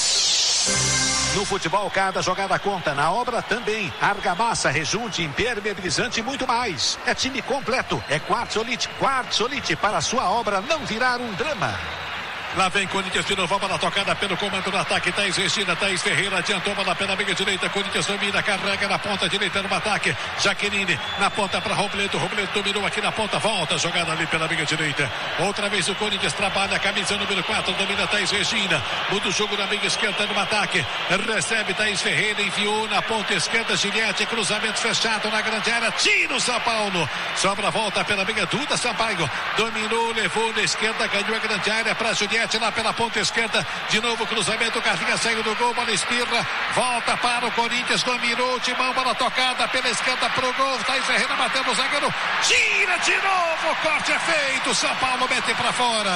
No futebol, cada jogada conta. Na obra também. Argamassa, rejunte, impermeabilizante e muito mais. É time completo. É Quartzolite. Quartzolite, para a sua obra não virar um drama. Lá vem Corinthians de novo, a bola tocada pelo comando do ataque. Thaís Regina, Thaís Ferreira adiantou a bola pela meia direita. Corinthians domina, carrega na ponta direita no ataque. Jaqueline na ponta para Robledo. Robledo dominou aqui na ponta, volta a jogada ali pela meia direita. Outra vez o Corinthians trabalha, camisa número quatro, domina Thaís Regina. Muda o jogo na meia esquerda no ataque. Recebe Thaís Ferreira, enviou na ponta esquerda. Giliette, cruzamento fechado na grande área. Tira o São Paulo. Sobra a volta pela meia. Duda Sampaio dominou, levou na esquerda, ganhou a grande área para Juliette. Lá pela ponta esquerda, de novo cruzamento, Carlinha saiu do gol, bola espirra, volta para o Corinthians, dominou o Timão, bola tocada pela esquerda pro gol, Thaís Ferreira batendo o zagueiro, tira de novo, o corte é feito, São Paulo mete pra fora.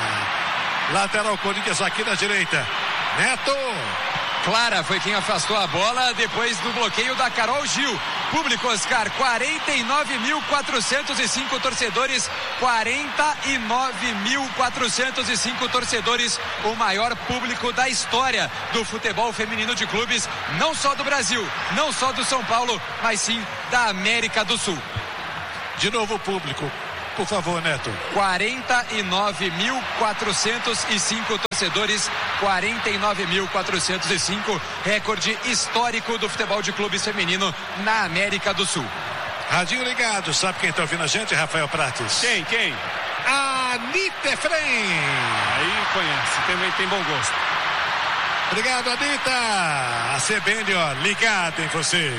Lateral Corinthians aqui na direita, Neto. Clara foi quem afastou a bola depois do bloqueio da Carol Gil. Público, Oscar, quarenta e nove mil quatrocentos e cinco torcedores, quarenta e nove mil quatrocentos e cinco torcedores, o maior público da história do futebol feminino de clubes, não só do Brasil, não só do São Paulo, mas sim da América do Sul. De novo o público. Por favor, Neto. quarenta e nove mil quatrocentos e cinco torcedores, quarenta e nove mil quatrocentos e cinco, recorde histórico do futebol de clubes feminino na América do Sul. Radinho ligado, sabe quem está ouvindo a gente, Rafael Prates? Quem, quem? Anitta Efraim. Aí conhece, também tem bom gosto. Obrigado, Anitta. A C B N, ó, ligada em você.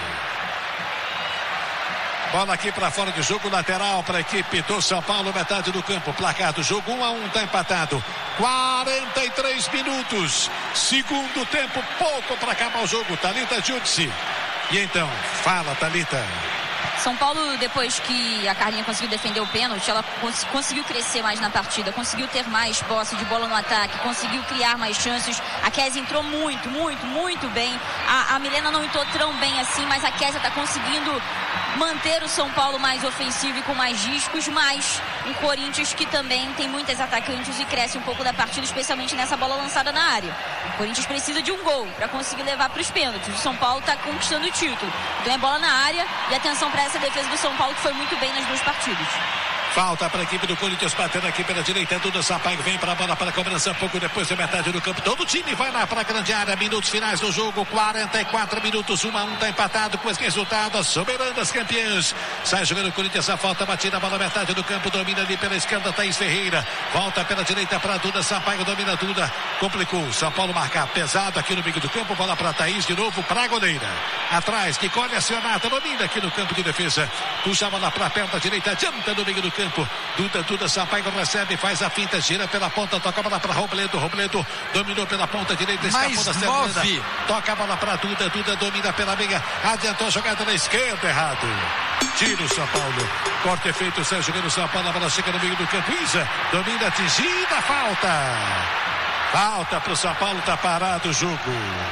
Bola aqui para fora de jogo, lateral para a equipe do São Paulo, metade do campo. Placar do jogo um a um, tá empatado. quarenta e três minutos. Segundo tempo, pouco para acabar o jogo. Thalita Judici. E então, fala, Thalita. São Paulo, depois que a Carlinha conseguiu defender o pênalti, ela cons- conseguiu crescer mais na partida, conseguiu ter mais posse de bola no ataque, conseguiu criar mais chances. A Kézia entrou muito, muito, muito bem. A, a Milena não entrou tão bem assim, mas a Kézia está conseguindo manter o São Paulo mais ofensivo e com mais riscos, mas um Corinthians que também tem muitas atacantes e cresce um pouco da partida, especialmente nessa bola lançada na área. O Corinthians precisa de um gol para conseguir levar para os pênaltis. O São Paulo está conquistando o título. Então é bola na área e atenção para essa defesa do São Paulo, que foi muito bem nas duas partidas. Falta para a equipe do Corinthians, batendo aqui pela direita. Duda Sampaio vem para a bola para a cobrança. Pouco depois da metade do campo. Todo o time vai lá para a grande área. Minutos finais do jogo. quarenta e quatro minutos. um a um está empatado com esse resultado. As soberanas campeãs. Sai jogando o Corinthians. A falta batida. A bola metade do campo. Domina ali pela esquerda. Thaís Ferreira. Volta pela direita para Duda Sampaio. Domina Duda. Complicou. São Paulo marca pesado aqui no meio do campo. Bola para Thaís de novo para a goleira. Atrás. Que colhe a Sionata. Domina aqui no campo de defesa. Puxa a bola para a perna direita. Adianta no meio do campo. Duda, Duda Sampaio recebe, faz a finta, gira pela ponta, toca a bola para Robledo, Robledo dominou pela ponta direita, escapou da Serrana, toca a bola para Duda, Duda domina pela meia, adiantou a jogada na esquerda, errado. Tira o São Paulo, corte feito, sai jogando o São Paulo, a bola chega no meio do campo, Isa, domina, atingida, falta. Falta para o São Paulo, tá parado o jogo.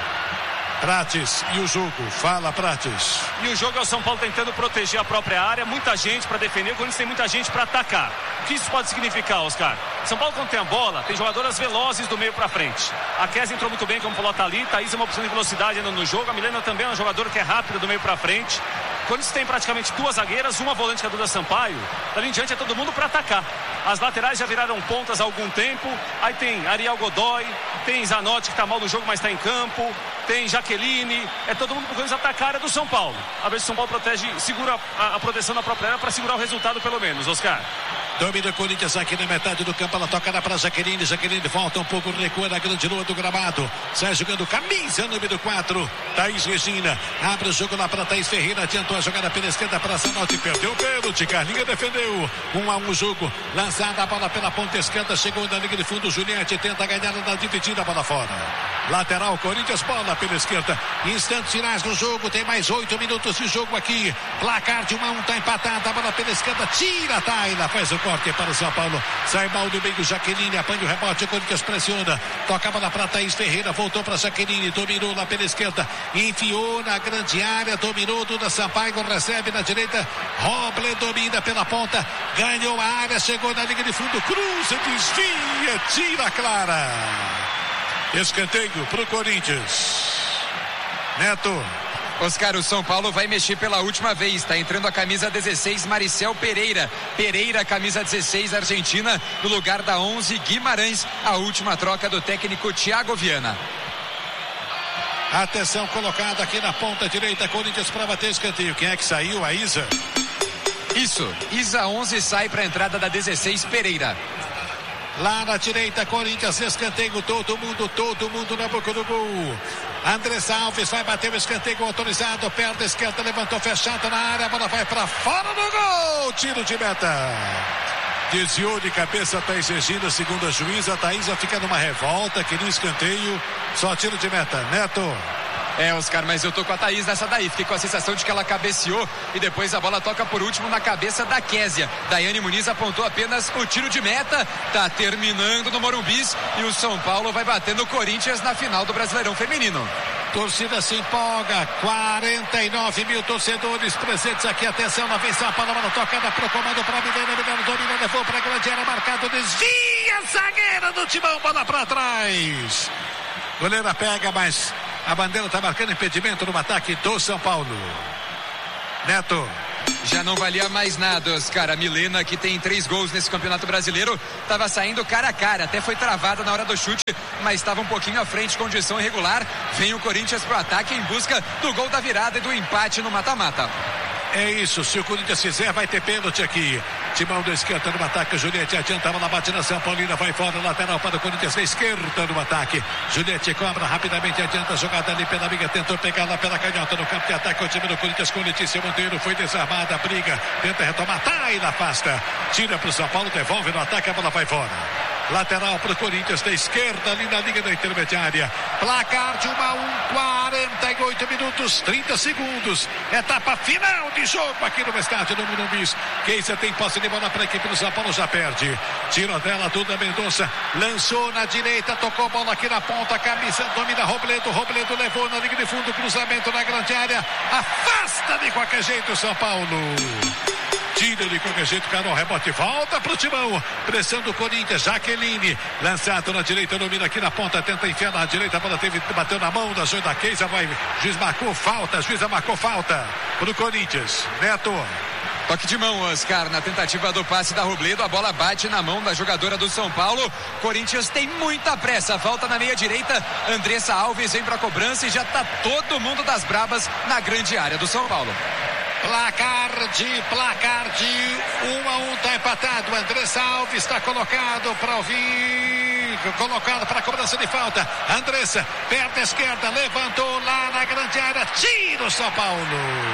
Prates, e o jogo? Fala, Prates. E o jogo é o São Paulo tentando proteger a própria área, muita gente para defender, o Corinthians tem muita gente para atacar. O que isso pode significar, Oscar? São Paulo, quando tem a bola, tem jogadoras velozes do meio para frente. A Kézia entrou muito bem, como falou a Thalita, a Isa é uma opção de velocidade ainda no jogo, a Milena também é uma jogadora que é rápida do meio para frente. O Corinthians tem praticamente duas zagueiras, uma volante que é a Duda Sampaio, dali em diante é todo mundo para atacar. As laterais já viraram pontas há algum tempo, aí tem Ariel Godoy, tem Zanotti que está mal no jogo, mas está em campo, tem Jaqueline, é todo mundo para o Corinthians atacar a área do São Paulo. A ver se o São Paulo protege, segura a, a proteção da própria área para segurar o resultado pelo menos, Oscar. Domina o Corinthians aqui na metade do campo, ela toca lá para Jaqueline, Jaqueline volta um pouco, recua na grande lua do gramado, sai jogando camisa número quatro, Thaís Regina, abre o jogo lá para Thaís Ferreira, adiantou a jogada pela esquerda para Zanotti, perdeu o pênalti, Carlinha defendeu, um a um jogo, lançada a bola pela ponta esquerda, chegou na linha de fundo, Juliette tenta ganhar na dividida. tira a bola fora. Lateral, Corinthians, bola pela esquerda. Instantes finais do jogo, tem mais oito minutos de jogo aqui. Placar de um a um, tá empatado. A bola pela esquerda, tira a Taila, faz o corte para o São Paulo. Sai mal do meio, Jaqueline, apanha o rebote, o Corinthians pressiona. Toca a bola para Thaís Ferreira, voltou para Jaqueline, dominou lá pela esquerda, enfiou na grande área, dominou Duda Sampaio, recebe na direita. Roble domina pela ponta, ganhou a área, chegou na linha de fundo, cruza, desvia, tira a clara. Escanteio pro Corinthians. Neto. Oscar, o São Paulo vai mexer pela última vez. Está entrando a camisa dezesseis, Maricel Pereira. Pereira, camisa dezesseis, Argentina, no lugar da onze, Guimarães. A última troca do técnico Thiago Viana. Atenção colocada aqui na ponta direita, Corinthians para bater escanteio. Quem é que saiu? A Isa? Isso, Isa onze sai para a entrada da dezesseis, Pereira. Lá na direita, Corinthians, escanteio, todo mundo, todo mundo na boca do gol. Andressa Alves vai bater o escanteio autorizado, perna esquerda, levantou fechado na área, a bola vai para fora do gol, tiro de meta. Desviou de cabeça a Thaís Regina, segundo a juíza, a Thaísa fica numa revolta, queria escanteio, só tiro de meta. Neto. É, Oscar, mas eu tô com a Thaís nessa daí. Fiquei com a sensação de que ela cabeceou e depois a bola toca por último na cabeça da Késia. Daiane Muniz apontou apenas o tiro de meta. Tá terminando no Morumbis e o São Paulo vai batendo o Corinthians na final do Brasileirão Feminino. Torcida se empolga, quarenta e nove mil torcedores presentes aqui, atenção, na vez a palavra tocada pro comando para Milena, Milena domina, levou pra grande área, marcado, desvia, zagueira do Timão, bola pra trás. Goleira pega, mas a bandeira tá marcando impedimento no ataque do São Paulo. Neto. Já não valia mais nada, Oscar. A Milena, que tem três gols nesse Campeonato Brasileiro, estava saindo cara a cara, até foi travada na hora do chute, mas estava um pouquinho à frente, condição irregular. Vem o Corinthians pro ataque em busca do gol da virada e do empate no mata-mata. É isso, se o Corinthians fizer, vai ter pênalti aqui. Timão da esquerda no ataque, Juliette adianta, ela bate na São Paulina, vai fora, lateral para o Corinthians, da esquerda no ataque. Juliette cobra rapidamente, adianta a jogada ali pela amiga, tentou pegar lá pela canhota no campo de ataque, o time do Corinthians com Letícia Monteiro, foi desarmada, briga, tenta retomar, Taila afasta, tira para o São Paulo, devolve no ataque, a bola vai fora. Lateral para o Corinthians, da esquerda ali na linha da intermediária. Placar de um a um, quarenta e oito minutos, trinta segundos. Etapa final de jogo aqui no estádio do Morumbis. Keisa tem posse de bola para a equipe do São Paulo, já perde. Tira dela, Duda Mendonça. Lançou na direita, tocou bola aqui na ponta. Camisa domina Robledo. Robledo levou na linha de fundo, cruzamento na grande área. Afasta de qualquer jeito o São Paulo. Tira de qualquer jeito, Carol, rebote, volta pro Timão, pressão do Corinthians, Jaqueline, lançado na direita, domina aqui na ponta, tenta enfiar na direita, a bola teve, bateu na mão da Joia da Keisa, vai, juiz marcou falta, juíza marcou falta pro Corinthians. Neto. Toque de mão, Oscar, na tentativa do passe da Robledo, a bola bate na mão da jogadora do São Paulo. Corinthians tem muita pressa, falta na meia direita, Andressa Alves vem pra cobrança e já tá todo mundo das brabas na grande área do São Paulo. Placar de, placar de um a um, tá empatado. Andressa Alves está colocado para ouvir, colocado para cobrança de falta. Andressa, perna esquerda, levantou lá na grande área, tira o São Paulo.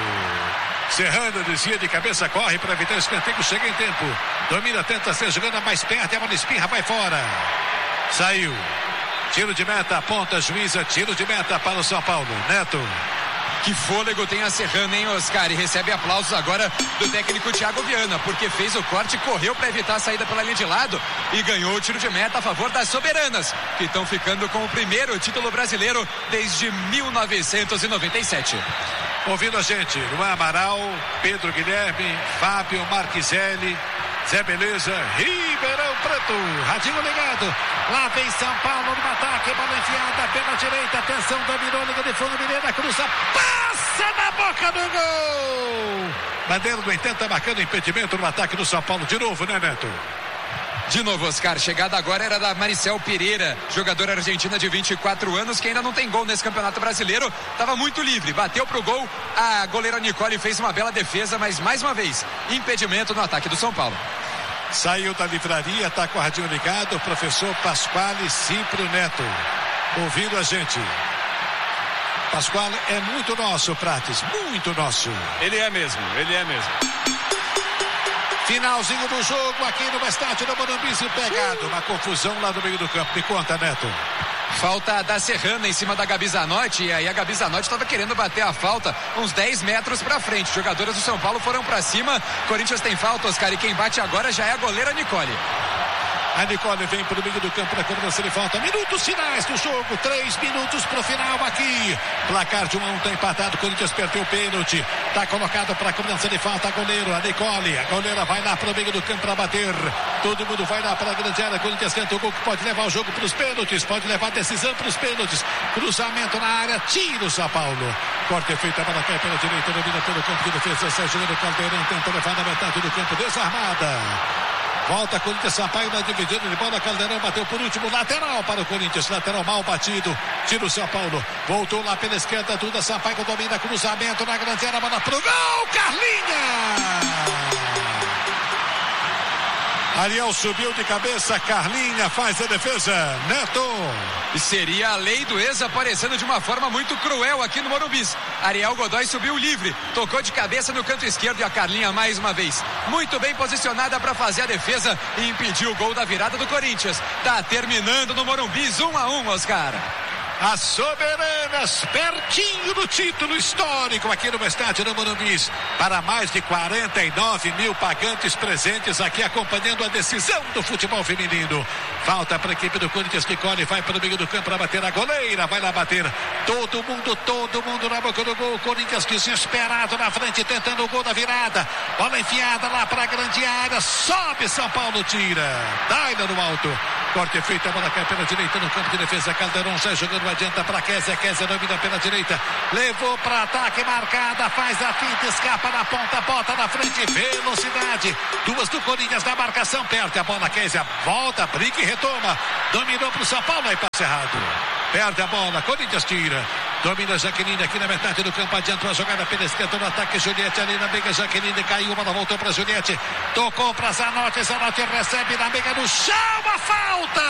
Serrano desvia de cabeça, corre para evitar o escanteio, chega em tempo. Domina, tenta ser jogando mais perto, a bola espirra, vai fora. Saiu. Tiro de meta, aponta, juíza, tiro de meta para o São Paulo. Neto. Que fôlego tem a Serrana, hein, Oscar? E recebe aplausos agora do técnico Thiago Viana, porque fez o corte, correu para evitar a saída pela linha de lado e ganhou o tiro de meta a favor das soberanas, que estão ficando com o primeiro título brasileiro desde mil novecentos e noventa e sete. Ouvindo a gente, Luan Amaral, Pedro Guilherme, Fábio Marquiselli, Zé Beleza, Ribeirão Preto, radinho ligado, lá vem São Paulo no ataque, bola enfiada pela direita, atenção, dominou, liga de fundo, Mineira, cruza, passa na boca do gol! Bandeira do oitenta marcando impedimento no ataque do São Paulo, de novo, né, Neto? De novo, Oscar, chegada agora era da Maricel Pereira, jogadora argentina de vinte e quatro anos, que ainda não tem gol nesse Campeonato Brasileiro, estava muito livre, bateu pro gol, a goleira Nicole fez uma bela defesa, mas mais uma vez, impedimento no ataque do São Paulo. Saiu da livraria, tá com o radinho ligado, o professor Pasquale Cipro Neto, ouvindo a gente. Pasquale é muito nosso, Prates, muito nosso. Ele é mesmo, ele é mesmo. Finalzinho do jogo aqui no estádio do Morumbis, pegado, uma confusão lá no meio do campo. Me conta, Neto. Falta da Serrana em cima da Gabi Zanotti, e aí a Gabi Zanotti estava querendo bater a falta uns dez metros pra frente. Jogadoras do São Paulo foram pra cima. Corinthians tem falta, Oscar, e quem bate agora já é a goleira Nicole. A Nicole vem para o meio do campo para cobrança de falta. Minutos finais do jogo. Três minutos para o final aqui. Placar de um a um está empatado. Corinthians perdeu o pênalti. Está colocado para cobrança de falta. A goleiro, a Nicole. A goleira vai lá para o meio do campo para bater. Todo mundo vai lá para a grande área. Corinthians tenta o gol que pode levar o jogo para os pênaltis. Pode levar a decisão para os pênaltis. Cruzamento na área. Tira o São Paulo. Corte feito. A bola cai pela direita. Domina pelo campo de defesa. Sérgio Caldeirão tenta levar na metade do campo. Desarmada. Volta Corinthians, Sampaio na dividida de bola, Caldeirão bateu por último, lateral para o Corinthians, lateral mal batido, tira o São Paulo, voltou lá pela esquerda, Duda Sampaio domina, cruzamento na grande área, bola pro gol, Carlinha! Ariel subiu de cabeça, Carlinha faz a defesa, Neto. E seria a lei do ex aparecendo de uma forma muito cruel aqui no Morumbi. Ariel Godoy subiu livre, tocou de cabeça no canto esquerdo e a Carlinha mais uma vez muito bem posicionada para fazer a defesa e impedir o gol da virada do Corinthians. Tá terminando no Morumbi, um a um, Oscar. As soberanas, pertinho do título histórico aqui no estádio do Morumbi, para mais de quarenta e nove mil pagantes presentes aqui acompanhando a decisão do futebol feminino. Falta para a equipe do Corinthians, que colhe, vai para o meio do campo para bater a goleira, vai lá bater. Todo mundo, todo mundo na boca do gol. Corinthians desesperado na frente, tentando o gol da virada. Bola enfiada lá para a grande área, sobe São Paulo, tira. Daina no alto. Corte feito, a bola cai pela direita no campo de defesa. Caldeirão sai jogando, adianta para Kézia. Kézia domina pela direita. Levou para ataque, marcada, faz a finta, escapa na ponta, bota na frente, velocidade. Duas do Corinthians na marcação, perde a bola. Kézia volta, briga e retoma. Dominou para o São Paulo, aí passe errado. Perde a bola, Corinthians tira. Domina Jaqueline aqui na metade do campo, adiantou a jogada pela esquerda no ataque, Juliette ali na briga, Jaqueline caiu, bola voltou para Juliette, tocou para Zanotti, Zanotti recebe na briga no chão, a falta!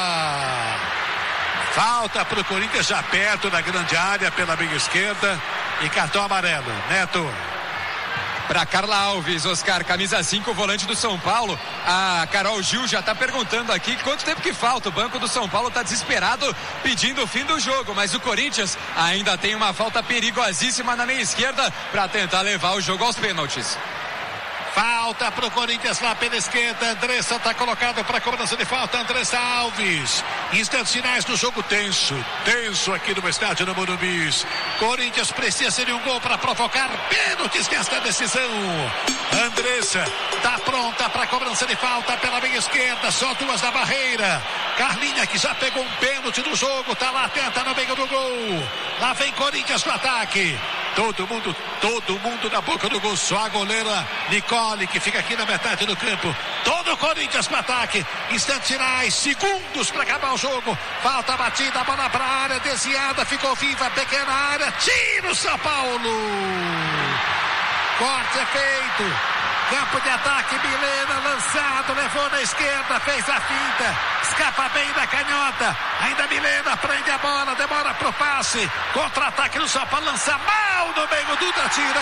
Falta para o Corinthians já perto da grande área pela briga esquerda e cartão amarelo, Neto. Para Carla Alves, Oscar, camisa cinco, volante do São Paulo. A Carol Gil já está perguntando aqui quanto tempo que falta. O banco do São Paulo está desesperado pedindo o fim do jogo, mas o Corinthians ainda tem uma falta perigosíssima na meia esquerda para tentar levar o jogo aos pênaltis. Falta pro Corinthians lá pela esquerda. Andressa está colocado para cobrança de falta. Andressa Alves. Instantes finais do jogo tenso. Tenso aqui no estádio do Morumbi. Corinthians precisa de um gol para provocar pênaltis nesta decisão. Andressa está pronta para cobrança de falta pela meia esquerda. Só duas na barreira. Carlinha, que já pegou um pênalti do jogo, tá lá, tenta no meio do gol. Lá vem Corinthians no ataque. Todo mundo, todo mundo na boca do gol. Só a goleira Nicole, que fica aqui na metade do campo. Todo o Corinthians no ataque. Instantes finais, segundos para acabar o jogo. Falta a batida, a bola para a área, desviada, ficou viva, pequena área. Tira o São Paulo. Corte é feito. Campo de ataque, Milena lançado, levou na esquerda, fez a finta, escapa bem da canhota, ainda Milena prende a bola, demora pro passe, contra-ataque no São Paulo, lança mal no meio, Duda tira,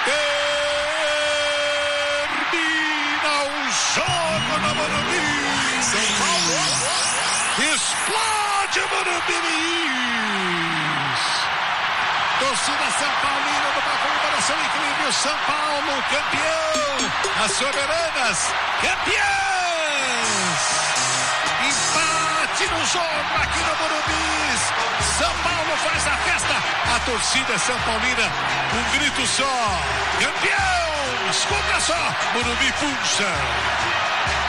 termina o jogo no Morumbi, São Paulo explode o Morumbi. Torcida São Paulina numa comemoração incrível, São Paulo campeão, as soberanas campeãs, empate no jogo aqui no Morumbi, São Paulo faz a festa, a torcida São Paulina, um grito só, campeão, escuta só, Morumbi pulsa.